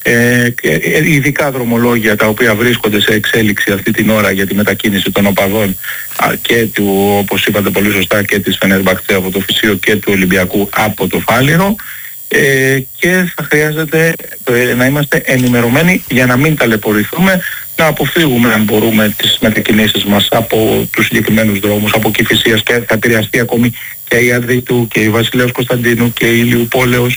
Ειδικά δρομολόγια τα οποία βρίσκονται σε εξέλιξη αυτή την ώρα για τη μετακίνηση των οπαδών και του, όπως είπατε πολύ σωστά, και της Φενέρ Μπαχτσέ από το Θησίο και του Ολυμπιακού από το Φάληρο, και θα χρειάζεται να είμαστε ενημερωμένοι για να μην ταλαιπωρηθούμε, να αποφύγουμε αν μπορούμε τις μετακινήσεις μας από τους συγκεκριμένους δρόμους, από Κηφισίας, και θα επηρεαστεί ακόμη και η Αρδίτου και η Βασιλέως Κωνσταντίνου και η Ηλιουπόλεως,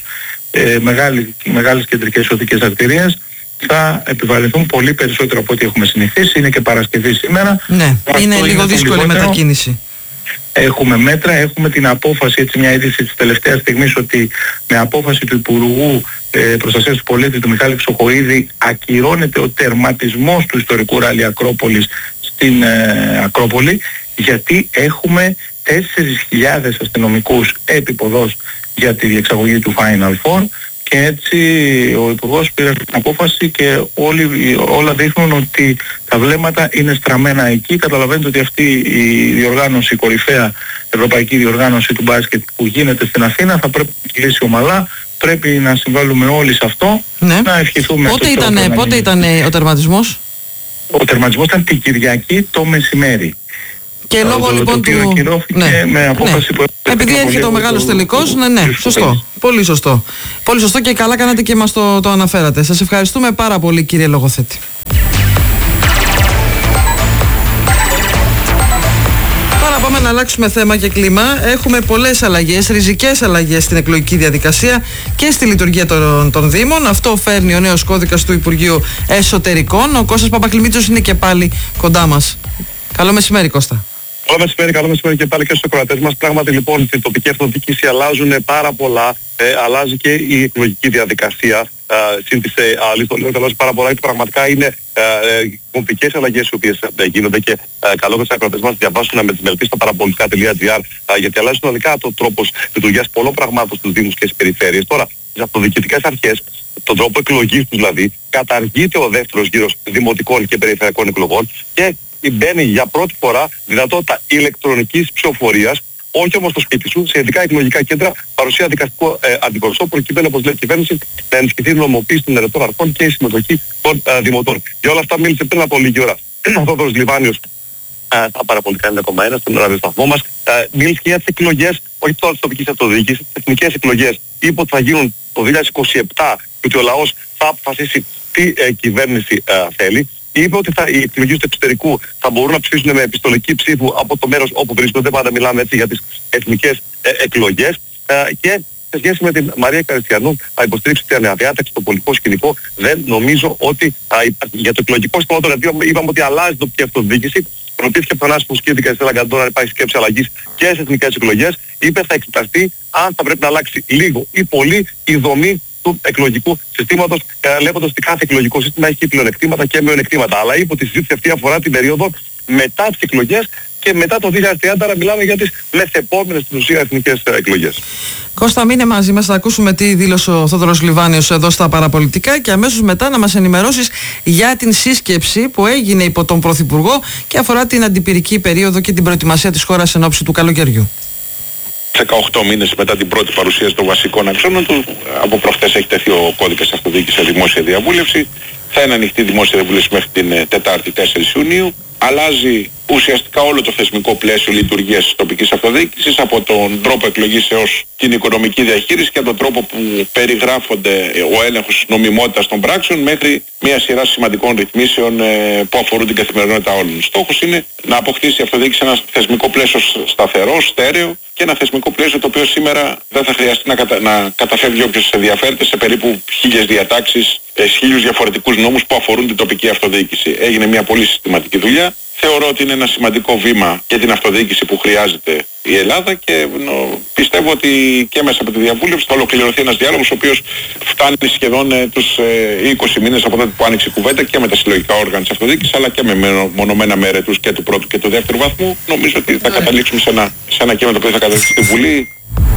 μεγάλες κεντρικές οδικές αρτηρίες. Θα επιβαρυνθούν πολύ περισσότερο από ό,τι έχουμε συνηθίσει. Είναι και Παρασκευή σήμερα. Ναι, είναι λίγο δύσκολη η μετακίνηση. Έχουμε μέτρα, έχουμε την απόφαση, έτσι μια είδηση της τελευταίας στιγμής, ότι με απόφαση του Υπουργού Προστασίας του Πολίτη, του Μιχάλη Χρυσοχοΐδη, ακυρώνεται ο τερματισμός του ιστορικού ράλι Ακρόπολης στην Ακρόπολη, γιατί έχουμε 4.000 αστυνομικούς επίποδος για τη διεξαγωγή του Final Four, και έτσι ο Υπουργός πήρε την απόφαση και όλα δείχνουν ότι τα βλέμματα είναι στραμμένα εκεί. Καταλαβαίνετε ότι αυτή η διοργάνωση, η κορυφαία ευρωπαϊκή διοργάνωση του μπάσκετ που γίνεται στην Αθήνα, θα πρέπει να κυλήσει ομαλά. Πρέπει να συμβάλλουμε όλοι σε αυτό, ναι. Να ευχηθούμε. Πότε ήταν ο τερματισμός? Ο τερματισμός ήταν την Κυριακή το μεσημέρι. Και λόγω λοιπόν του... ακυρώθηκε με απόφαση που... Επειδή έρχεται ο μεγάλος τελικός, ναι, σωστό. Πολύ σωστό. Πολύ σωστό και καλά κάνατε και μας το αναφέρατε. Σας ευχαριστούμε πάρα πολύ, κύριε Λογοθέτη. Τώρα πάμε να αλλάξουμε θέμα και κλίμα. Έχουμε πολλές αλλαγές, ριζικές αλλαγές στην εκλογική διαδικασία και στη λειτουργία των Δήμων. Αυτό φέρνει ο νέος κώδικας του Υπουργείου Εσωτερικών. Ο Κώστας Παπαχλημίτσος είναι και πάλι κοντά μας. Καλό μεσημέρι, Κώστα. Καλό μεσημέρι και πάλι και στους ακροατές μας. Πράγματι λοιπόν στην τοπική αυτοδιοίκηση αλλάζουν πάρα πολλά. Αλλάζει και η εκλογική διαδικασία. Συν της άλλης το λέω αλλάζει πάρα πολλά, γιατί πραγματικά είναι κομβικές αλλαγές οι οποίες γίνονται, και καλό και στους ακροατές μας διαβάσουν με τις μελετήσεις στο παραπολιτικά.gr, γιατί αλλάζει συνολικά το τρόπος λειτουργίας πολλών πραγμάτων στους Δήμους και στις περιφέρειες. Τώρα, στις αυτοδιοικητικές αρχές, τον τρόπο εκλογής τους δηλαδή, καταργείται ο δεύτερος γύρος δημοτικών και περιφερειακών εκλογών και μπαίνει για πρώτη φορά δυνατότητα ηλεκτρονικής ψηφοφορίας, όχι όμως στο σπίτι σου, σε ειδικά εκλογικά κέντρα, παρουσία δικαστικού αντιπροσώπου, προκειμένου, όπως λέει η κυβέρνηση, να ενισχυθεί η νομοποίηση των ερετών αρχών και η συμμετοχή των δημοτών. Για όλα αυτά μίλησε πριν από λίγη ώρα ο Θόδωρος Λιβάνιος στα παραπολιτικά 9,1 στον ραδιοσταθμό μας. Μίλησε και για τις εκλογές, όχι τώρα της τοπικής αυτοδιοίκησης, τις εθνικές εκλογές. Είπε ότι θα γίνουν το 2027 και ότι ο λαός θα αποφασίσει τι κυβέρνηση θέλει. Είπε ότι οι εκλογές του εξωτερικού θα μπορούν να ψηφίσουν με επιστολική ψήφου από το μέρος όπου βρίσκονται. Πάντα μιλάμε έτσι για τις εθνικές εκλογές. Και σε σχέση με την Μαρία Καριστιανού, θα υποστηρίξει την αδιάταξη στο πολιτικό σκηνικό. Δεν νομίζω ότι για το εκλογικό σύστημα, δηλαδή είπαμε ότι αλλάζει την τοπική αυτοδιοίκηση. Ρωτήθηκε από τον Άσπρο Σκύδη και Στέλλα Γκαντών αν υπάρχει σκέψη αλλαγής και στις εθνικές εκλογές. Είπε θα εξεταστεί αν θα πρέπει να αλλάξει λίγο ή πολύ η δομή του εκλογικού συστήματος, λέγοντας ότι κάθε εκλογικό σύστημα έχει πλεονεκτήματα και μειονεκτήματα. Αλλά είπε ότι η συζήτηση αυτή αφορά την περίοδο μετά τις εκλογές και μετά το 2030, άρα μιλάμε για τις μεθεπόμενες στην ουσία εθνικές εκλογές. Κώστα, μείνε μαζί μας, θα ακούσουμε τι δήλωσε ο Θόδωρος Λιβάνιος εδώ στα παραπολιτικά και αμέσως μετά να μας ενημερώσεις για την σύσκεψη που έγινε υπό τον Πρωθυπουργό και αφορά την αντιπυρική περίοδο και την προετοιμασία της χώρας εν ώψη του καλοκαιριού. 18 μήνες μετά την πρώτη παρουσίαση των βασικών αξώνων του, από προχθές έχει τεθεί ο κώδικας αυτοδιοίκησης σε δημόσια διαβούλευση. Θα είναι ανοιχτή δημόσια διαβούλευση μέχρι την Τετάρτη 4 Ιουνίου. Αλλάζει ουσιαστικά όλο το θεσμικό πλαίσιο λειτουργίας της τοπικής αυτοδιοίκησης, από τον τρόπο εκλογής έως την οικονομική διαχείριση και από τον τρόπο που περιγράφονται ο έλεγχος της νομιμότητας των πράξεων, μέχρι μια σειρά σημαντικών ρυθμίσεων που αφορούν την καθημερινότητα όλων. Στόχος είναι να αποκτήσει η αυτοδιοίκηση ένα θεσμικό πλαίσιο σταθερό, στέρεο και ένα θεσμικό πλαίσιο το οποίο σήμερα δεν θα χρειαστεί να καταφεύγει όποιος ενδιαφέρεται σε περίπου 1000 διατάξεις, 1000 διαφορετικούς νόμους που αφορούν την τοπική αυτοδιοίκηση. Έγινε μια πολύ συστηματική δουλειά. Θεωρώ ότι είναι ένα σημαντικό βήμα για την αυτοδιοίκηση που χρειάζεται η Ελλάδα και πιστεύω ότι και μέσα από τη διαβούλευση θα ολοκληρωθεί ένας διάλογος ο οποίος φτάνει σχεδόν τους 20 μήνες από τότε που άνοιξε η κουβέντα και με τα συλλογικά όργανα της αυτοδιοίκησης αλλά και με μονομένα με αιρετούς και του πρώτου και του δεύτερου βαθμού. Νομίζω ότι θα καταλήξουμε σε ένα κείμενο που θα κατατεθεί στη Βουλή.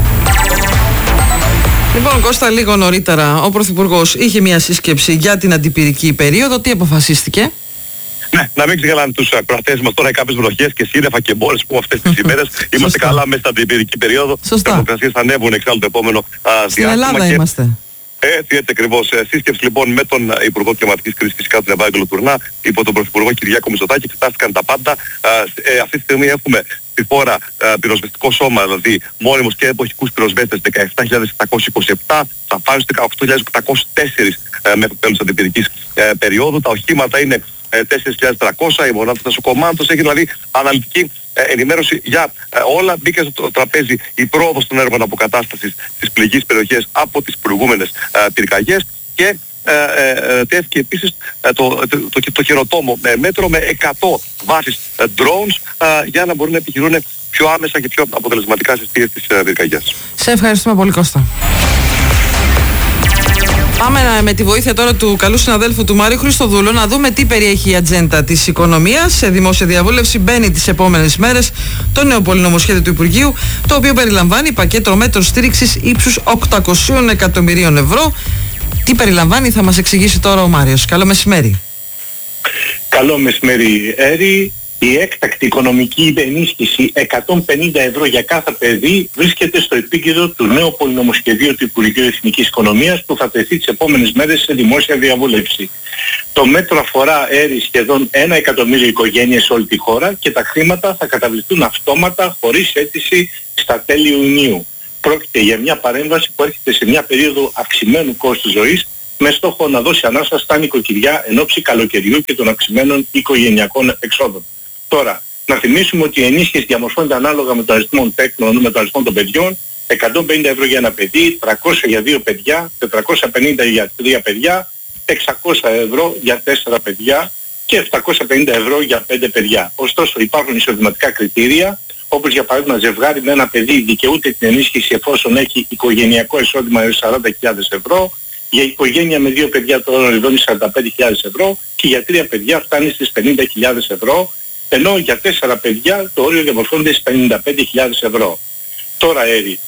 Λοιπόν, Κώστα, λίγο νωρίτερα ο Πρωθυπουργός είχε μια σύσκεψη για την αντιπυρική περίοδο. Τι αποφασίστηκε? Ναι, να μην ξεχνάμε τους ακροατές μας, τώρα κάποιες βροχές και σύννεφα και μπόρες που αυτές τις ημέρες είμαστε καλά μέσα στην αντιπυρική περίοδο. Σωστά. Οι θερμοκρασίες θα ανέβουν εξάλλου το επόμενο διάστημα. Στην Ελλάδα είμαστε. Έτσι ακριβώς. Σύσκεψη λοιπόν με τον Υπουργό Κλιματικής Κρίσης, φυσικά τον Ευάγγελο Τουρνά, υπό τον Πρωθυπουργό Κυριάκο Μητσοτάκη, εξετάστηκαν τα πάντα. Αυτή τη στιγμή έχουμε στη χώρα πυροσβεστικό σώμα, δηλαδή μόνιμους και εποχικούς πυροσβέστες 17.727, θα πάνε στους 18.804 μέχρι το τέλος της αντιπυρικής περίοδου. Τα οχήματα είναι 4.300, η μονάδα του νοσοκομάτων έχει δηλαδή αναλυτική ενημέρωση για όλα. Μπήκε στο τραπέζι η πρόοδος των έργων αποκατάστασης της πληγής περιοχές από τις προηγούμενες πυρκαγιές και τέθηκε επίσης το καινοτόμο μέτρο με 100 βάσεις drones για να μπορούν να επιχειρούν πιο άμεσα και πιο αποτελεσματικά στις αιστείες της πυρκαγιάς. Σε ευχαριστούμε πολύ, Κώστα. Πάμε με τη βοήθεια τώρα του καλού συναδέλφου του Μάριου Χριστοδούλου να δούμε τι περιέχει η ατζέντα της οικονομίας. Σε δημόσια διαβούλευση μπαίνει τις επόμενες μέρες το νέο πολυνομοσχέδιο του Υπουργείου, το οποίο περιλαμβάνει πακέτο μέτρων στήριξης ύψους 800 εκατομμυρίων ευρώ. Τι περιλαμβάνει θα μας εξηγήσει τώρα ο Μάριος. Καλό μεσημέρι. Καλό μεσημέρι, Έρη. Η έκτακτη οικονομική ενίσχυση 150 ευρώ για κάθε παιδί βρίσκεται στο επίκεντρο του νέου πολυνομοσχεδίου του Υπουργείου Εθνικής Οικονομίας που θα τεθεί τις επόμενες μέρες σε δημόσια διαβούλευση. Το μέτρο αφορά, Έρη, σχεδόν 1 εκατομμύριο οικογένειες σε όλη τη χώρα και τα χρήματα θα καταβληθούν αυτόματα χωρίς αίτηση στα τέλη Ιουνίου. Πρόκειται για μια παρέμβαση που έρχεται σε μια περίοδο αυξημένου κόστου ζωής με στόχο να δώσει ανάσα στα νοικοκυριά εν ώψη καλοκαιριού και των αυξημένων οικογενειακών εξόδων. Τώρα, να θυμίσουμε ότι η ενίσχυση διαμορφώνεται ανάλογα με τον αριθμό τέκνων, με τον αριθμό των παιδιών, 150 ευρώ για ένα παιδί, 300 για 2 παιδιά, 450 για 3 παιδιά, 600 ευρώ για 4 παιδιά και 750 ευρώ για 5 παιδιά. Ωστόσο υπάρχουν εισοδηματικά κριτήρια, όπως για παράδειγμα ζευγάρι με ένα παιδί δικαιούται την ενίσχυση εφόσον έχει οικογενειακό εισόδημα έως 40.000 ευρώ, για οικογένεια με 2 παιδιά το όριο ειδώνει 45.000 ευρώ και για 3 παιδιά φτάνει στις 50.000 ευρώ, ενώ για 4 παιδιά το όριο διαμορφώνεται στις 55.000 ευρώ. Τώρα, Έρη,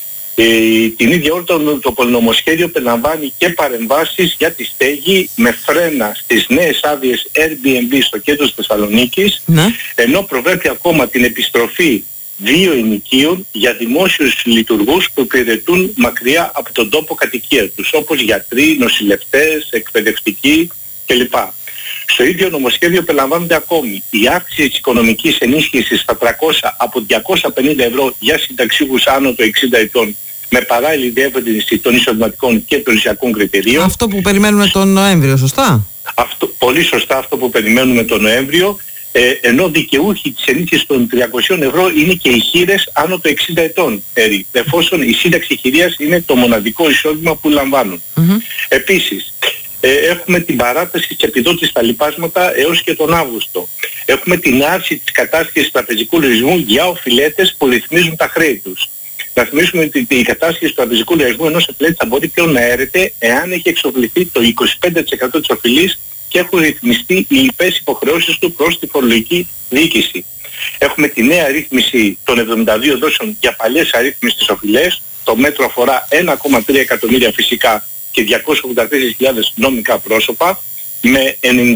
την ίδια ώρα το πολυνομοσχέδιο περιλαμβάνει και παρεμβάσεις για τη στέγη με φρένα στις νέες άδειες Airbnb στο κέντρο της Θεσσαλονίκης, ενώ προβλέπει ακόμα την επιστροφή 2 ενοικίων για δημόσιους λειτουργούς που υπηρετούν μακριά από τον τόπο κατοικία τους, όπως γιατροί, νοσηλευτές, εκπαιδευτικοί κλπ. Στο ίδιο νομοσχέδιο περιλαμβάνονται ακόμη η αύξηση της οικονομικής ενίσχυσης στα 300 από 250 ευρώ για συνταξιούχους άνω των 60 ετών με παράλληλη διεύρυνση των εισοδηματικών και περιουσιακών κριτηρίων. Αυτό που περιμένουμε τον Νοέμβριο, σωστά? Πολύ σωστά αυτό που περιμένουμε τον Νοέμβριο, ενώ δικαιούχοι της ενίσχυσης των 300 ευρώ είναι και οι χήρες άνω των 60 ετών, εφόσον η σύνταξη χειρίας είναι το μοναδικό εισόδημα που λαμβάνουν. Επίσης, έχουμε την παράταση της επιδότησης στα λοιπάσματα έως και τον Αύγουστο. Έχουμε την άρση της κατάσχεσης τραπεζικού λογισμού για οφειλέτες που ρυθμίζουν τα χρέη τους. Να θυμίσουμε ότι η κατάσχεση του τραπεζικού λογισμού ενός οφειλέτη θα μπορεί πλέον να έρεται εάν έχει εξοφληθεί το 25% της οφειλής και έχουν ρυθμιστεί οι λοιπές υποχρεώσεις του προς τη φορολογική διοίκηση. Έχουμε τη νέα ρύθμιση των 72 δόσεων για παλιές αρρύθμιστες οφειλές. Το μέτρο αφορά 1,3 εκατομμύρια φυσικά και 284.000 νομικά πρόσωπα με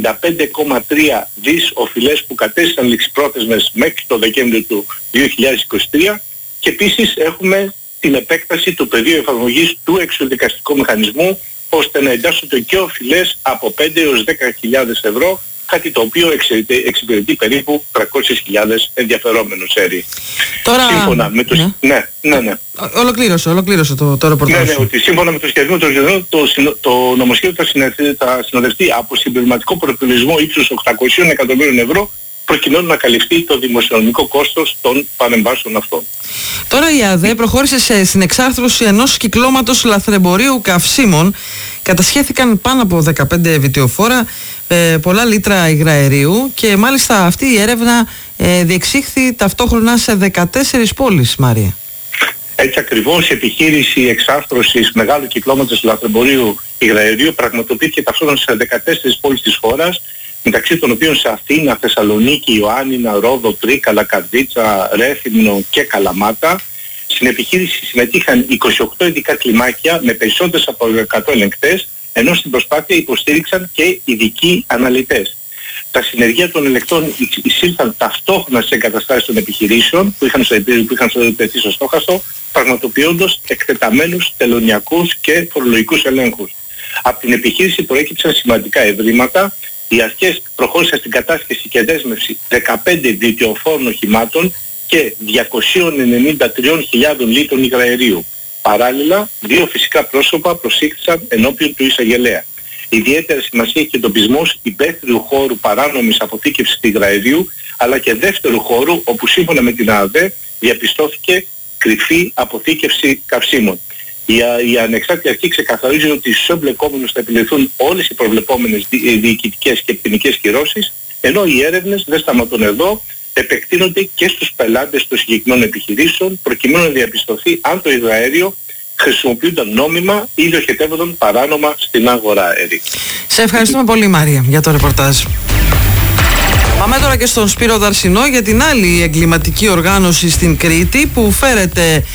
95,3 δις οφειλές που κατέστησαν ληξιπρόθεσμες μέχρι το Δεκέμβριο του 2023 και επίσης έχουμε την επέκταση του πεδίου εφαρμογής του εξοδικαστικού μηχανισμού ώστε να εντάσσονται και οφειλές από 5 έως 10.000 ευρώ, κάτι το οποίο εξυπηρετεί περίπου 300.000 ενδιαφερόμενους, Έρη. Τώρα... Σύμφωνα με το... Ναι. Ολοκλήρωσε το ρεπορτάζ. Ναι, ότι σύμφωνα με το σχεδιασμό το νομοσχέδιο θα συνοδευτεί από συμπληρωματικό προπολογισμό ύψους 800 εκατομμύριων ευρώ προκειμένου να καλυφθεί το δημοσιονομικό κόστος των παρεμβάσεων αυτών. Τώρα η ΑΔΕ προχώρησε στην εξάρθρωση ενός κυκλώματος λαθρεμπορίου καυσίμων. Κατασχέθηκαν πάνω από 15 βιτιοφόρα, πολλά λίτρα υγραερίου και μάλιστα αυτή η έρευνα διεξήχθη ταυτόχρονα σε 14 πόλεις, Μάρια. Έτσι ακριβώς η επιχείρηση εξάρθρωσης μεγάλου κυκλώματος λαθρεμπορίου υγραερίου πραγματοποιήθηκε ταυτόχρονα σε 14 πόλεις της χώρας, μεταξύ των οποίων σε Αθήνα, Θεσσαλονίκη, Ιωάννινα, Ρόδο, Τρίκαλα, Καρδίτσα, Ρέθυμνο και Καλαμάτα. Στην επιχείρηση συμμετείχαν 28 ειδικά κλιμάκια με περισσότερες από 100 ελεγκτές, ενώ στην προσπάθεια υποστήριξαν και ειδικοί αναλυτές. Τα συνεργεία των ελεγκτών εισήλθαν ταυτόχρονα σε εγκαταστάσεις των επιχειρήσεων που είχαν τεθεί στο στόχαστο, πραγματοποιώντας εκτεταμένους τελωνιακούς και φορολογικούς ελέγχους. Από την επιχείρηση προέκυψαν σημαντικά ευρήματα. Οι αρχές προχώρησαν στην κατάσχεση και δέσμευση 15 βιτιοφόρων οχημάτων και 293.000 λίτρων υγραερίου. Παράλληλα, 2 φυσικά πρόσωπα προσήχθησαν ενώπιον του εισαγγελέα. Ιδιαίτερα σημασία έχει εντοπισμός υπαίθριου χώρου παράνομης αποθήκευσης υγραερίου, αλλά και δεύτερου χώρου όπου σύμφωνα με την ΑΔΕ διαπιστώθηκε κρυφή αποθήκευση καυσίμων. Η ανεξάρτητη αρχή ξεκαθαρίζει ότι στους εμπλεκόμενους θα επιληθούν όλες οι προβλεπόμενες διοικητικές και ποινικές κυρώσεις, ενώ οι έρευνες δεν σταματούν εδώ, επεκτείνονται και στους πελάτες των συγκεκριμένων επιχειρήσεων, προκειμένου να διαπιστωθεί αν το υγραέριο χρησιμοποιούνταν νόμιμα ή διοχετεύονταν παράνομα στην αγορά αέρη. Σε ευχαριστούμε πολύ, Μάρια, για το ρεπορτάζ. Πάμε τώρα και στον Σπύρο Δαρσινό για την άλλη εγκληματική οργάνωση στην Κρήτη που φέρεται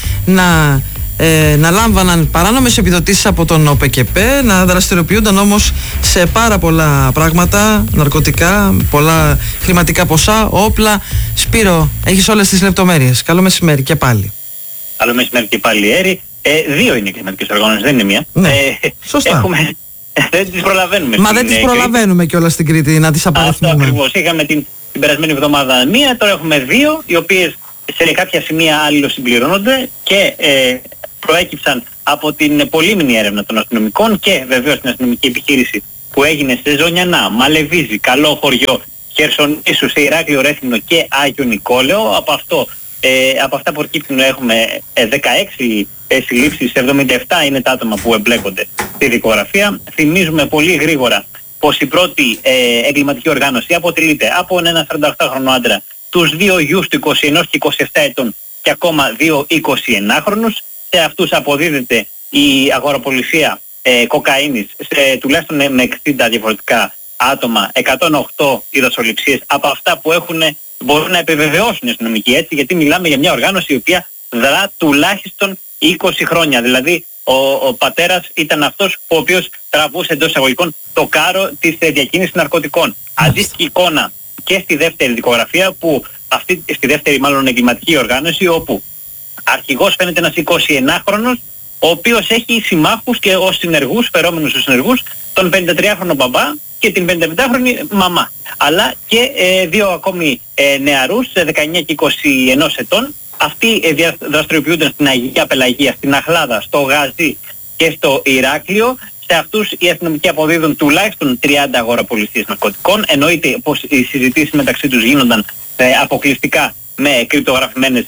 να λάμβαναν παράνομες επιδοτήσεις από τον ΟΠΕΚΕΠΕ, να δραστηριοποιούνταν όμως σε πάρα πολλά πράγματα, ναρκωτικά, πολλά χρηματικά ποσά, όπλα. Σπύρο, έχεις όλες τις λεπτομέρειες. Καλό μεσημέρι και πάλι. Καλό μεσημέρι και πάλι, Έρη. Δύο είναι οι εγκληματικές οργανώσεις, δεν είναι μία. Ναι, σωστά. Δεν τις προλαβαίνουμε. Μα δεν τις προλαβαίνουμε κιόλας στην Κρήτη να τις απαριθμούμε. Αυτό ακριβώς. Είχαμε την περασμένη εβδομάδα μία, τώρα έχουμε δύο, οι οποίες σε κάποια σημεία αλληλοσυμπληρώνονται και προέκυψαν από την πολύμηνη έρευνα των αστυνομικών και βεβαίως την αστυνομική επιχείρηση που έγινε σε Ζωνιανά, Μαλεβίζη, Καλό Χωριό, Χερσονήσου, σε Ηράκλειο, Ρέθυμνο και Άγιο Νικόλαιο. Από αυτά που προκύπτουν έχουμε 16 συλλήψεις, 77 είναι τα άτομα που εμπλέκονται στη δικογραφία. Θυμίζουμε πολύ γρήγορα πως η πρώτη εγκληματική οργάνωση αποτελείται από έναν 48χρονο άντρα, τους δύο γιους του 21 και 27 ετών και ακόμα δύο 29χρονους. Σε αυτούς αποδίδεται η αγοραπολισία κοκαίνης σε τουλάχιστον με 60 διαφορετικά άτομα, 108 ειδωσοληψίες από αυτά που μπορούν να επιβεβαιώσουν οι αστυνομικοί, έτσι, γιατί μιλάμε για μια οργάνωση η οποία δρά τουλάχιστον 20 χρόνια. Δηλαδή ο πατέρας ήταν αυτός ο οποίος τραβούσε εντός εισαγωγικών το κάρο της διακίνησης ναρκωτικών. Αντίστοιχη εικόνα και στη δεύτερη δικογραφία, που στη δεύτερη μάλλον εγκληματική οργάνωση, όπου αρχηγός φαίνεται ένας 21χρονος, ο οποίος έχει συμμάχους και ως συνεργούς, φερόμενους ως συνεργούς, τον 53χρονο μπαμπά και την 55χρονη μαμά. Αλλά και δύο ακόμη νεαρούς, 19 και 21 ετών. Αυτοί δραστηριοποιούνται στην Αγία Πελαγία, στην Αχλάδα, στο Γαζί και στο Ηράκλειο. Σε αυτούς οι αστυνομικοί αποδίδουν τουλάχιστον 30 αγοραπολισίες ναρκωτικών. Εννοείται πως οι συζητήσεις μεταξύ τους γίνονταν αποκλειστικά με κρυπτογραφημένες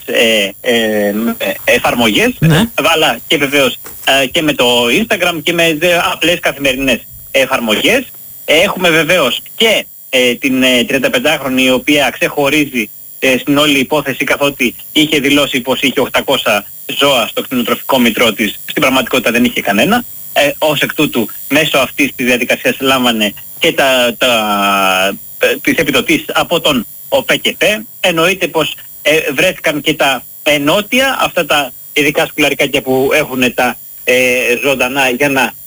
εφαρμογές, αλλά και βεβαίως και με το Instagram και με απλές καθημερινές εφαρμογές. Έχουμε βεβαίως και την 35χρονη, η οποία ξεχωρίζει στην όλη υπόθεση, καθότι είχε δηλώσει πως είχε 800 ζώα στο κτηνοτροφικό μητρό της. Στην πραγματικότητα δεν είχε κανένα. Ως εκ τούτου, μέσω αυτής της διαδικασίας λάμβανε και τις επιδοτήσεις από τον ΟΠΕΚΕΠΕ. Εννοείται πως βρέθηκαν και τα ενότια, αυτά τα ειδικά σκουλαρικάκια που έχουν τα ζωντανά για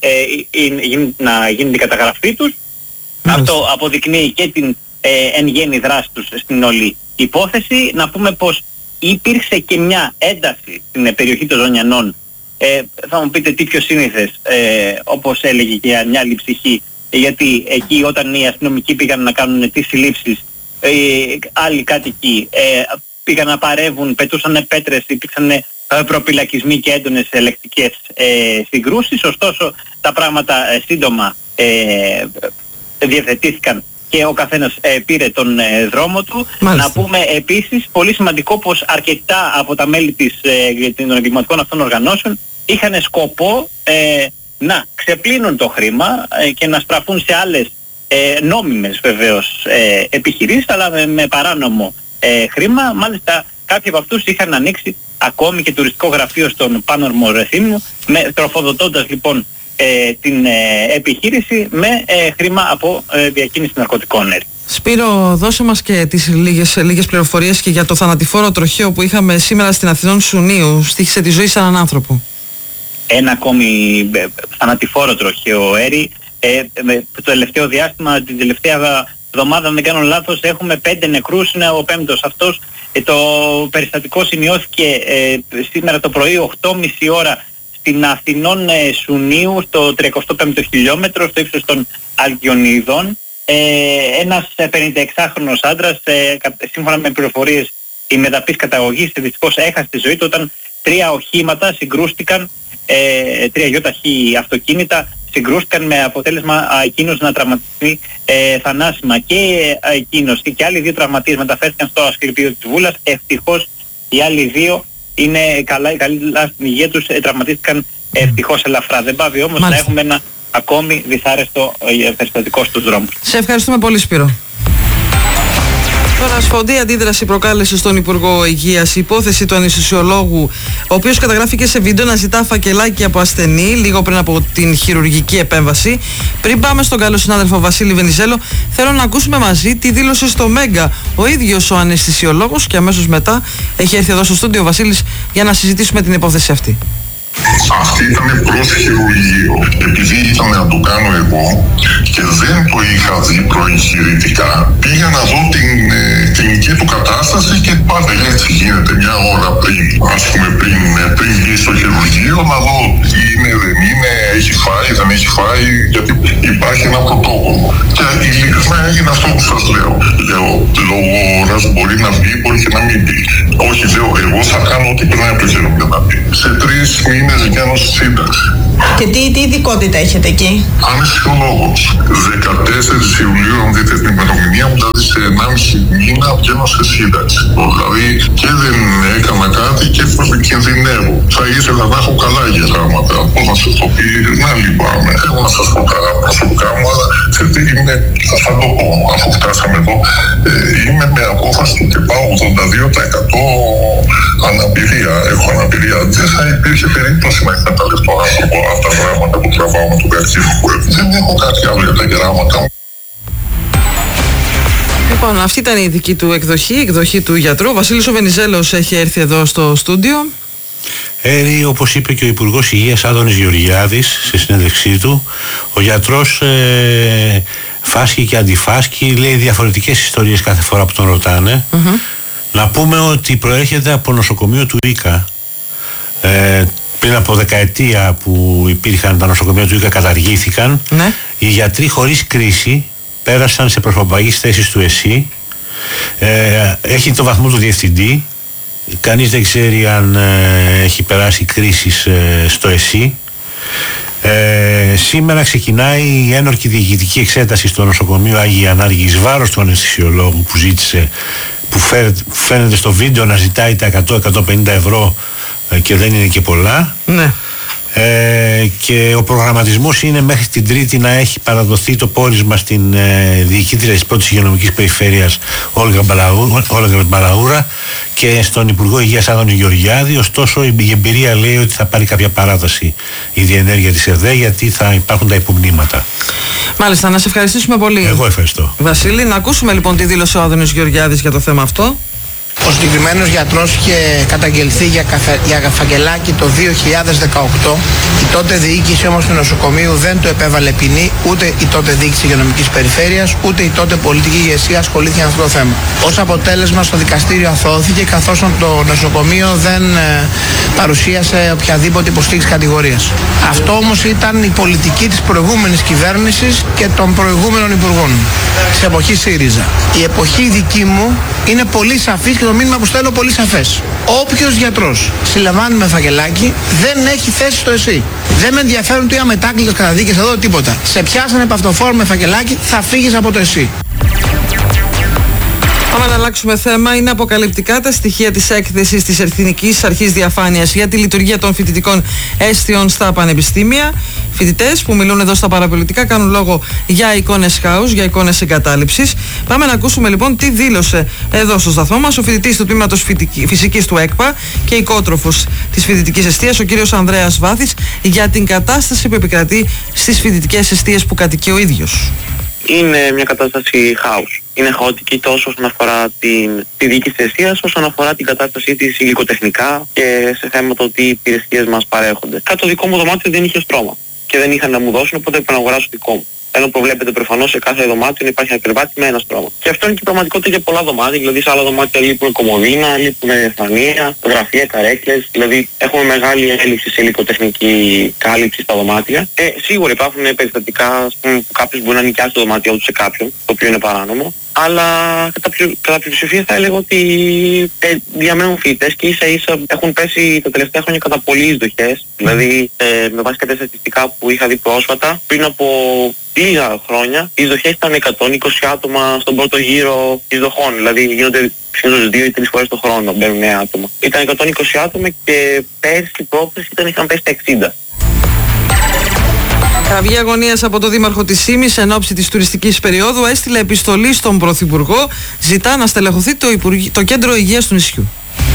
να γίνει η καταγραφή τους. Αυτό αποδεικνύει και την εν γέννη δράση τους στην όλη υπόθεση. Να πούμε πως υπήρξε και μια ένταση στην περιοχή των Ζωνιανών. Θα μου πείτε τι πιο σύνηθες, όπως έλεγε και μια άλλη ψυχή, γιατί εκεί όταν οι αστυνομικοί πήγαν να κάνουν τις συλλήψεις, άλλοι κάτοικοι πήγαν να παρεύουν, πετούσαν πέτρες, υπήρξαν προπυλακισμοί και έντονες ελεκτικές συγκρούσεις. Ωστόσο τα πράγματα σύντομα διευθετήθηκαν και ο καθένας πήρε τον δρόμο του. Μάλιστα. Να πούμε επίσης, πολύ σημαντικό, πως αρκετά από τα μέλη των εγκληματικών αυτών οργανώσεων είχαν σκοπό να ξεπλύνουν το χρήμα και να στραφούν σε άλλες νόμιμες βεβαίως επιχειρήσεις, αλλά με παράνομο χρήμα. Μάλιστα κάποιοι από αυτούς είχαν ανοίξει ακόμη και τουριστικό γραφείο στον Πάνορμο Ρεθύμνου, τροφοδοτώντας λοιπόν την επιχείρηση με χρήμα από διακίνηση ναρκωτικών. Σπύρο, δώσε μας και τις λίγες πληροφορίες και για το θανατηφόρο τροχαίο που είχαμε σήμερα στην Αθηνών Σουνίου. Στοίχησε τη ζωή σε έναν άνθρωπο. Ένα ακόμη θανατηφόρο τροχαίο, Έρη. Το τελευταίο διάστημα, την τελευταία εβδομάδα, αν δεν κάνω λάθος, έχουμε 5 νεκρούς, είναι ο 5ος αυτός. Το περιστατικό σημειώθηκε σήμερα το πρωί 8:30 ώρα στην Αθηνών Σουνίου, στο 35ο χιλιόμετρο, στο ύψος των Αλκιονιδών. Ένας 56χρονος άντρας, σύμφωνα με πληροφορίες η μεταπής καταγωγής, δυστυχώς έχασε τη ζωή του όταν 3 οχήματα συγκρούστηκαν, 3 γιοταχή αυτοκίνητα συγκρούστηκαν, με αποτέλεσμα εκείνος να τραυματιστεί θανάσιμα. Και εκείνος και άλλοι 2 τραυματίες μεταφέρθηκαν στο Ασκληπείο της Βούλας. Ευτυχώς οι άλλοι 2 είναι καλά στην υγεία τους, τραυματίστηκαν ευτυχώς ελαφρά. Δεν πάβει όμως να έχουμε ένα ακόμη δυσάρεστο περιστατικό στους δρόμους. Σε ευχαριστούμε πολύ, Σπύρο. Τώρα, σφοδή αντίδραση προκάλεσε στον Υπουργό Υγείας η υπόθεση του αναισθησιολόγου, ο οποίος καταγράφηκε σε βίντεο να ζητά φακελάκι από ασθενή λίγο πριν από την χειρουργική επέμβαση. Πριν πάμε στον καλό συνάδελφο Βασίλη Βενιζέλο, θέλω να ακούσουμε μαζί τι δήλωσε στο Μέγκα ο ίδιος ο αναισθησιολόγος και αμέσως μετά έχει έρθει εδώ στο στούντιο ο Βασίλης για να συζητήσουμε την υπόθεση αυτή. Αυτή ήταν προς χειρουργείο. Επειδή ήταν να το κάνω εγώ και δεν το είχα δει προεγχειρητικά, πήγα να δω την κλινική του κατάσταση και πάντα έτσι γίνεται μια ώρα πριν, ας πούμε πριν βγει στο χειρουργείο, να δω τι είναι, δεν είναι, έχει φάει, δεν έχει φάει, γιατί υπάρχει ένα πρωτόκολλο. Και ειλικρινά έγινε αυτό που σας λέω. Λόγω ώρας μπορεί να βγει, μπορεί και να μην μπει. Όχι, λέω, εγώ θα κάνω ό,τι περνάει από το χέρι μου για να μπει. Σε 3 μήνες βγαίνω στη σύνταξη. Και τι ειδικότητα έχετε εκεί? Αναισθησιολόγος. 14 Ιουλίου, αν δείτε την ημερομηνία μου, δηλαδή σε 1,5 μήνα βγαίνω σε σύνταξη. Δηλαδή και δεν έκανα κάτι και κινδυνεύω. Θα ήθελα να έχω καλά γεγράμματα. Πώς να σας το πει, να λυπάμαι. Έχω να σας πω καλά προσωπικά μου, αλλά θα το πω, αφού φτάσαμε εδώ, είμαι με απόφαση του και πάω 82% αναπηρία. Έχω αναπηρία. Δεν θα υπήρχε περίπτωση να εκμεταλλευτώ άνθρωπο αυτά τα γράμματα που τραβάω με τον καρκίνο που έχω. Δεν έχω κάτι άλλο για τα γράμματα μου. Λοιπόν, αυτή ήταν η δική του εκδοχή του γιατρού. Ο Βασίλης ο Βενιζέλος έχει έρθει εδώ στο στούντιο. Όπως είπε και ο Υπουργός Υγείας Άδωνης Γεωργιάδης σε συνέντευξή του, ο γιατρός φάσκει και αντιφάσκει, λέει διαφορετικές ιστορίες κάθε φορά που τον ρωτάνε. Να πούμε ότι προέρχεται από νοσοκομείο του Ίκα. Πριν από δεκαετία που υπήρχαν τα νοσοκομεία του Ίκα, καταργήθηκαν. Οι γιατροί χωρίς κρίση πέρασαν σε προσπαπαγείς θέσεις του ΕΣΥ. Έχει το βαθμό του διευθυντή. Κανείς δεν ξέρει αν έχει περάσει κρίσεις στο ΕΣΥ. Σήμερα ξεκινάει η ένορκη διοικητική εξέταση στο νοσοκομείο Άγιη Ανάργη εις βάρος του αναισθησιολόγου που ζήτησε, που φαίνεται στο βίντεο να ζητάει τα 100-150 ευρώ και δεν είναι και πολλά. Ναι. Και ο προγραμματισμός είναι μέχρι την Τρίτη να έχει παραδοθεί το πόρισμα στην διοικήτρια της πρώτης υγειονομικής περιφέρειας Όλγα Μπαλαούρα και στον Υπουργό Υγείας Άδωνη Γεωργιάδη. Ωστόσο η εμπειρία λέει ότι θα πάρει κάποια παράταση η διενέργεια της ΕΔΕ, γιατί θα υπάρχουν τα υπομνήματα. Μάλιστα, να σε ευχαριστήσουμε πολύ. Εγώ ευχαριστώ. Βασίλη, να ακούσουμε λοιπόν τι δήλωσε ο Άδωνης Γεωργιάδης για το θέμα αυτό. Ο συγκεκριμένος γιατρός είχε καταγγελθεί για φακελάκι το 2018. Η τότε διοίκηση όμως του νοσοκομείου δεν του επέβαλε ποινή, ούτε η τότε διοίκηση υγειονομικής περιφέρειας, ούτε η τότε πολιτική ηγεσία ασχολήθηκε με αυτό το θέμα. Ως αποτέλεσμα, στο δικαστήριο αθώθηκε, καθώς το νοσοκομείο δεν παρουσίασε οποιαδήποτε υποστήριξη κατηγορίας. Αυτό όμως ήταν η πολιτική της προηγούμενης κυβέρνησης και των προηγούμενων υπουργών της εποχής ΣΥΡΙΖΑ. Η εποχή δική μου είναι πολύ σαφής και το μήνυμα που στέλνω πολύ σαφές. Όποιος γιατρός συλλαμβάνει με φακελάκι δεν έχει θέση στο ΕΣΥ. Δεν με ενδιαφέρουν τι αμετάκλητες καταδίκες εδώ, τίποτα. Σε πιάσανε παυτοφόρο με φακελάκι, θα φύγεις από το ΕΣΥ. Πάμε να αλλάξουμε θέμα. Είναι αποκαλυπτικά τα στοιχεία της έκθεσης της Εθνικής Αρχής Διαφάνειας για τη λειτουργία των φοιτητικών αίσθειων στα πανεπιστήμια. Φοιτητές που μιλούν εδώ στα παραπολιτικά κάνουν λόγο για εικόνες χάους, για εικόνες εγκατάλειψης. Πάμε να ακούσουμε λοιπόν τι δήλωσε εδώ στο σταθμό μας ο φοιτητής του τμήματος φυσικής του ΕΚΠΑ και οικότροφος της φοιτητικής εστίας, ο κύριος Ανδρέας Βάθης, για την κατάσταση που επικρατεί στις φοιτητικές εστίες που κατοικεί ο ίδιος. Είναι μια κατάσταση χάους. Είναι χαοτική τόσο όσον αφορά τη διοίκηση της εστίας, όσον αφορά την κατάστασή της υλικοτεχνικά και σε θέματα ότι οι υπηρεσίες μας παρέχονται. Κάτω το δικό μου δωμάτιο δεν είχε στρώμα και δεν είχαν να μου δώσουν, οπότε έπρεπε να αγοράσω δικό μου. Ενώ προβλέπεται προφανώς σε κάθε δωμάτιο να υπάρχει ένα κρεβάτι με ένα στρώμα. Και αυτό είναι και η πραγματικότητα για πολλά δωμάτια. Δηλαδή σε άλλα δωμάτια λείπουν κομμωδίνα, λείπουν φανεία, γραφεία, καρέκλες. Δηλαδή έχουμε μεγάλη έλλειψη σε υλικοτεχνική κάλυψη στα δωμάτια. Σίγουρα υπάρχουν περιστατικά που κάποιος μπορεί να νοικιάσει το δωμάτιο του σε κάποιον, το οποίο είναι παράνομο. Αλλά κατά πλειοψηφία θα έλεγα ότι διαμένουν φοιτητές και ίσα ίσα έχουν πέσει τα τελευταία χρόνια κατά πολλοί εισδοχές. Δηλαδή με βάση κάποια στατιστικά που είχα δει πρόσφατα, πριν από λίγα χρόνια οι εισδοχές ήταν 120 άτομα στον πρώτο γύρο εισδοχών. Δηλαδή γίνονται συνήθως 2 ή 3 φορές το χρόνο να μπαίνουν νέα άτομα. Ήταν 120 άτομα και πέρσι πρόπερσι είχαν πέσει τα 60. Κραυγή αγωνίας από το Δήμαρχο της Ήμης εν ώψη της τουριστικής περίοδου έστειλε επιστολή στον Πρωθυπουργό, ζητά να στελεχωθεί το κέντρο υγείας του νησιού.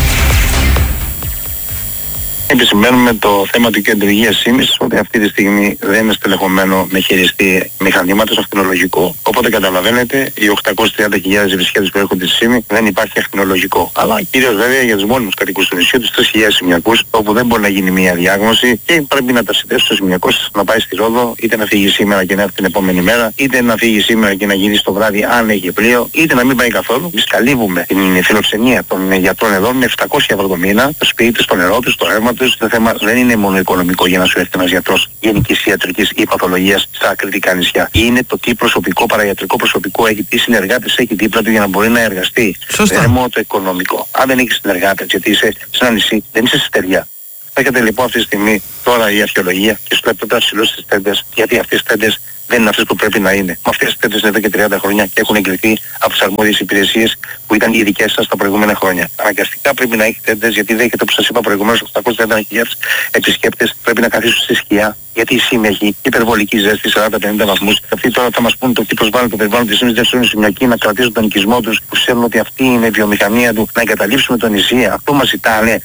Επισημαίνουμε το θέμα του κέντρου υγείας Ήμης, ότι αυτή τη στιγμή δεν είναι στελεχωμένο με χειριστή μηχανήματος ακτινολογικό. Οπότε καταλαβαίνετε, οι 830.000 επισκέπτες που έρχονται στη Ήμη δεν υπάρχει ακτινολογικό. Αλλά κυρίως βέβαια για τους μόνιμους κατοικούς του νησιού, τους 3.000 σημειακούς, όπου δεν μπορεί να γίνει μια διάγνωση και πρέπει να τα συνδέσει στους σημειακούς να πάει στη Ρόδο, είτε να φύγει σήμερα και να έρθει την επόμενη μέρα, είτε να φύγει σήμερα και να γυρίσει το βράδυ αν έχει πλοίο, είτε να μην πάει καθόλου. Εμείς καλύβουμε την φιλοξενία των γιατρών εδώ με 700 ευρώ το μήνα, το σπίτι τους, το νερό τους, το ρεύμα τους. Το θέμα δεν είναι μόνο οικονομικό για να σου έρθει ένας γιατρός γενικής ιατρικής ή παθολογίας στα κρητικά νησιά. Είναι το τι προσωπικό, παραγιατρικό προσωπικό έχει, τι συνεργάτες έχει δίπλα του για να μπορεί να εργαστεί. Σωστά. Δεν είναι μόνο το οικονομικό. Αν δεν έχεις συνεργάτες, γιατί είσαι σε ένα νησί, δεν είσαι στη στεριά. Έρχεται λοιπόν αυτή τη στιγμή τώρα η αρχαιολογία και σου λέει πρέπει να ψηλώσεις τις τέντες, γιατί αυτές τις τέντες δεν είναι αυτές που πρέπει να είναι. Με αυτές τις τέντες εδώ και 30 χρόνια και έχουν εγκριθεί από τις αρμόδιες υπηρεσίες που ήταν οι δικές σας τα προηγούμενα χρόνια. Αναγκαστικά πρέπει να έχει τέντες, γιατί δέχεται, όπως σας είπα προηγουμένως, 830.000 επισκέπτες πρέπει να καθίσουν στη σκιά. Γιατί η Ήμη έχει υπερβολική ζέστη, 40-50 βαθμούς. Αυτοί τώρα θα μας πούν το τι προσβάλλουν το περιβάλλον της Ήμης, δεν θέλουν σημειακοί να κρατήσουν τον οικισμό τους, που ξέρουν ότι αυτή είναι η βιομηχανία του, να εγκαταλείψουμε το νησί. Αυτό μας ζητάνε.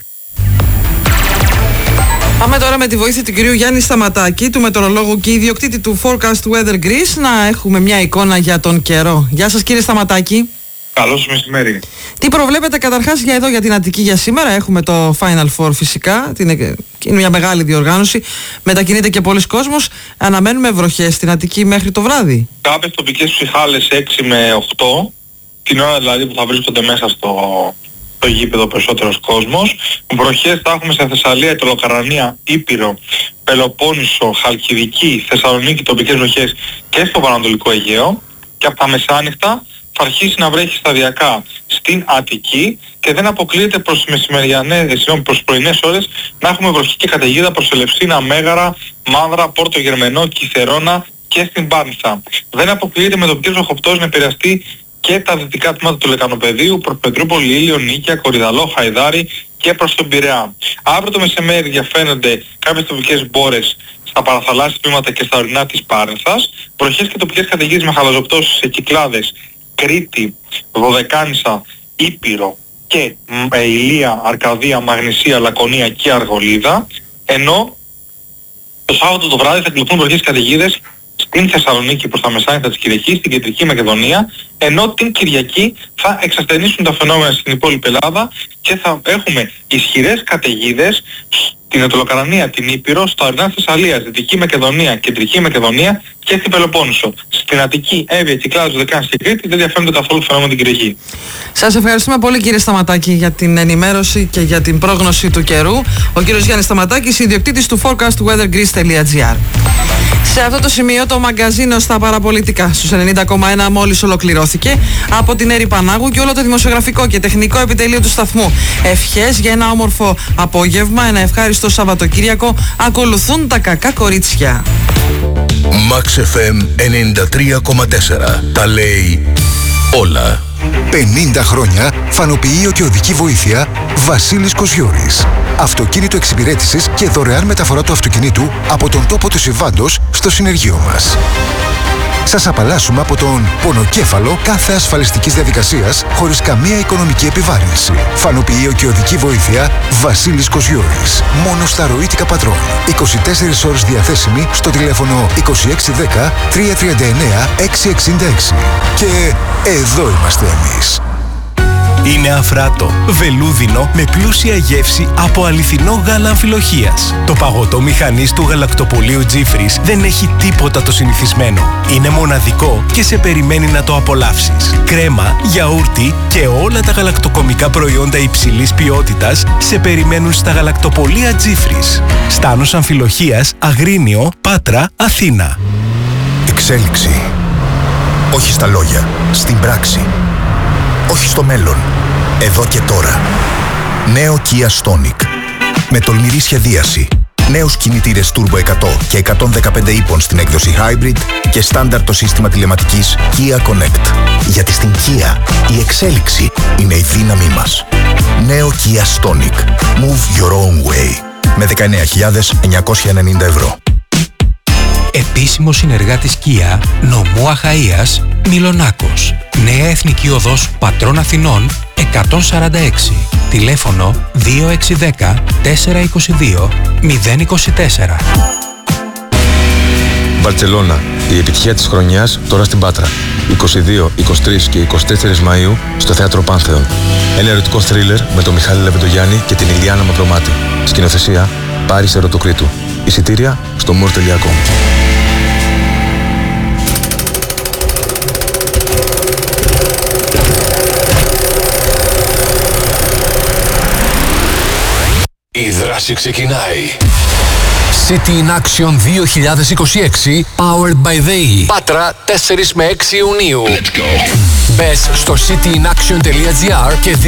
Πάμε τώρα με τη βοήθεια του κυρίου Γιάννη Σταματάκη, του μετεωρολόγου και ιδιοκτήτη του Forecast Weather Greece, να έχουμε μια εικόνα για τον καιρό. Γεια σας κύριε Σταματάκη. Καλώς σας μεσημέρι. Τι προβλέπετε καταρχάς για την Αττική για σήμερα? Έχουμε το Final Four φυσικά, είναι μια μεγάλη διοργάνωση, μετακινείται και πολλοί κόσμος. Αναμένουμε βροχές στην Αττική μέχρι το βράδυ. Κάποιες τοπικές ψυχάλες 6 με 8, την ώρα δηλαδή που θα βρίσκονται μέσα στο γήπεδο περισσότερος κόσμος. Βροχές θα έχουμε σε Θεσσαλία, Τελοκαρανία, Ήπειρο, Πελοπόννησο, Χαλκιδική, Θεσσαλονίκη, τοπικές βροχές και στο Βορειοανατολικό Αιγαίο, και από τα μεσάνυχτα θα αρχίσει να βρέχει σταδιακά στην Αττική και δεν αποκλείεται προς πρωινές ώρες να έχουμε βροχή και καταιγίδα προς Ελευσίνα, Μέγαρα, Μάνδρα, Πόρτο Γερμενό, Κιθερόνα και στην Πάρνηθα. Δεν αποκλείεται με τοπικές βροχοπτώσεις να επηρεαστεί και τα δυτικά τμήματα του Λεκανοπεδίου, προς Πετρούπολη, Ήλιο, Νίκαια, Κορυδαλό, Χαϊδάρη και προς τον Πειραιά. Αύριο το μεσημέρι διαφαίνονται κάποιες τοπικές μπόρες στα παραθαλάσσια τμήματα και στα ορεινά της Πάρνηθας, βροχές και τοπικές καταιγίδες με χαλαζοπτώσεις σε Κυκλάδες, Κρήτη, Δωδεκάνησα, Ήπειρο και Ηλία, Αρκαδία, Μαγνησία, Λακωνία και Αργολίδα, ενώ το Σάββατο το βράδυ θα κληθούν βροχές και καταιγίδες στην Θεσσαλονίκη προς τα μεσάνυχτα της Κυριακής, στην Κεντρική Μακεδονία, ενώ την Κυριακή θα εξασθενήσουν τα φαινόμενα στην υπόλοιπη Ελλάδα και θα έχουμε ισχυρές καταιγίδες στην Αττολοκαρανία, την Ήπειρο, στα ορεινά της Θεσσαλίας, Δυτική Μακεδονία, Κεντρική Μακεδονία και στην Πελοπόννησο. Στην Αττική, Εύβοια, Κυκλάδες, Δωδεκάνησα και Κρήτη δεν διαφέρονται καθόλου το φαινόμενο την Κυριακή. Σας ευχαριστούμε πολύ κύριε Σταματάκη για την ενημέρωση και για την πρόγνωση του καιρού. Ο κύριος Γιάννης Σταματάκης, ιδιοκτήτης του forecastweathergreece.gr. Σε αυτό το σημείο το μαγκαζίνο στα παραπολιτικά στους 90,1 μόλις ολοκληρώθηκε από την Έρη Πανάγου και όλο το δημοσιογραφικό και τεχνικό επιτελείο του σταθμού. Ευχές για ένα όμορφο απόγευμα, ένα ευχάριστο Σαββατοκύριακο. Ακολουθούν τα κακά κορίτσια. Max FM 93,4. Τα λέει όλα. 50 χρόνια φανοποιείο και οδική βοήθεια Βασίλης Κοσιώρης. Αυτοκίνητο εξυπηρέτησης και δωρεάν μεταφορά του αυτοκινήτου από τον τόπο του συμβάντος στο συνεργείο μας. Σας απαλλάσσουμε από τον πονοκέφαλο κάθε ασφαλιστικής διαδικασίας χωρίς καμία οικονομική επιβάρυνση. Φανοποιείο και οδική βοήθεια Βασίλης Κοσιώρης. Μόνο στα ροήτικα πατρών. 24 ώρες διαθέσιμη στο τηλέφωνο 2610 339 666. Και εδώ είμαστε εμείς. Είναι αφράτο, βελούδινο με πλούσια γεύση από αληθινό γάλα αμφιλοχείας. Το παγωτό μηχανής του γαλακτοπωλείου Τζίφρις δεν έχει τίποτα το συνηθισμένο. Είναι μοναδικό και σε περιμένει να το απολαύσεις. Κρέμα, γιαούρτι και όλα τα γαλακτοκομικά προϊόντα υψηλής ποιότητας σε περιμένουν στα γαλακτοπωλεία Τζίφρις. Στάνος Αμφιλοχείας, Αγρίνιο, Πάτρα, Αθήνα. Εξέλιξη. Όχι στα λόγια, στην πράξη. Όχι στο μέλλον, εδώ και τώρα. Νέο Kia Stonic. Με τολμηρή σχεδίαση. Νέους κινητήρες Turbo 100 και 115 ύπων στην έκδοση Hybrid και στάνταρ το σύστημα τηλεματικής Kia Connect. Γιατί στην Kia η εξέλιξη είναι η δύναμή μας. Νέο Kia Stonic. Move your own way. Με 19.990 ευρώ. Επίσημο συνεργάτης Kia, νομού Αχαΐας, Μυλονάκος. Νέα Εθνική Οδός Πατρών Αθηνών 146. Τηλέφωνο 2610 422 024. Μπαρτσελώνα. Η επιτυχία της χρονιάς τώρα στην Πάτρα. 22, 23 και 24 Μαΐου στο Θέατρο Πάνθεον. Ένα ερωτικό θρίλερ με τον Μιχάλη Λεβεντογιάννη και την Ηλιάνα Μαυρομάτη. Σκηνοθεσία Πάρης Ερωτοκρίτου. Εισιτήρια στο more.com. Η δράση ξεκινάει. City in Action 2026 Powered by They. Πάτρα 4 με 6 Ιουνίου. Μπες στο cityinaction.gr και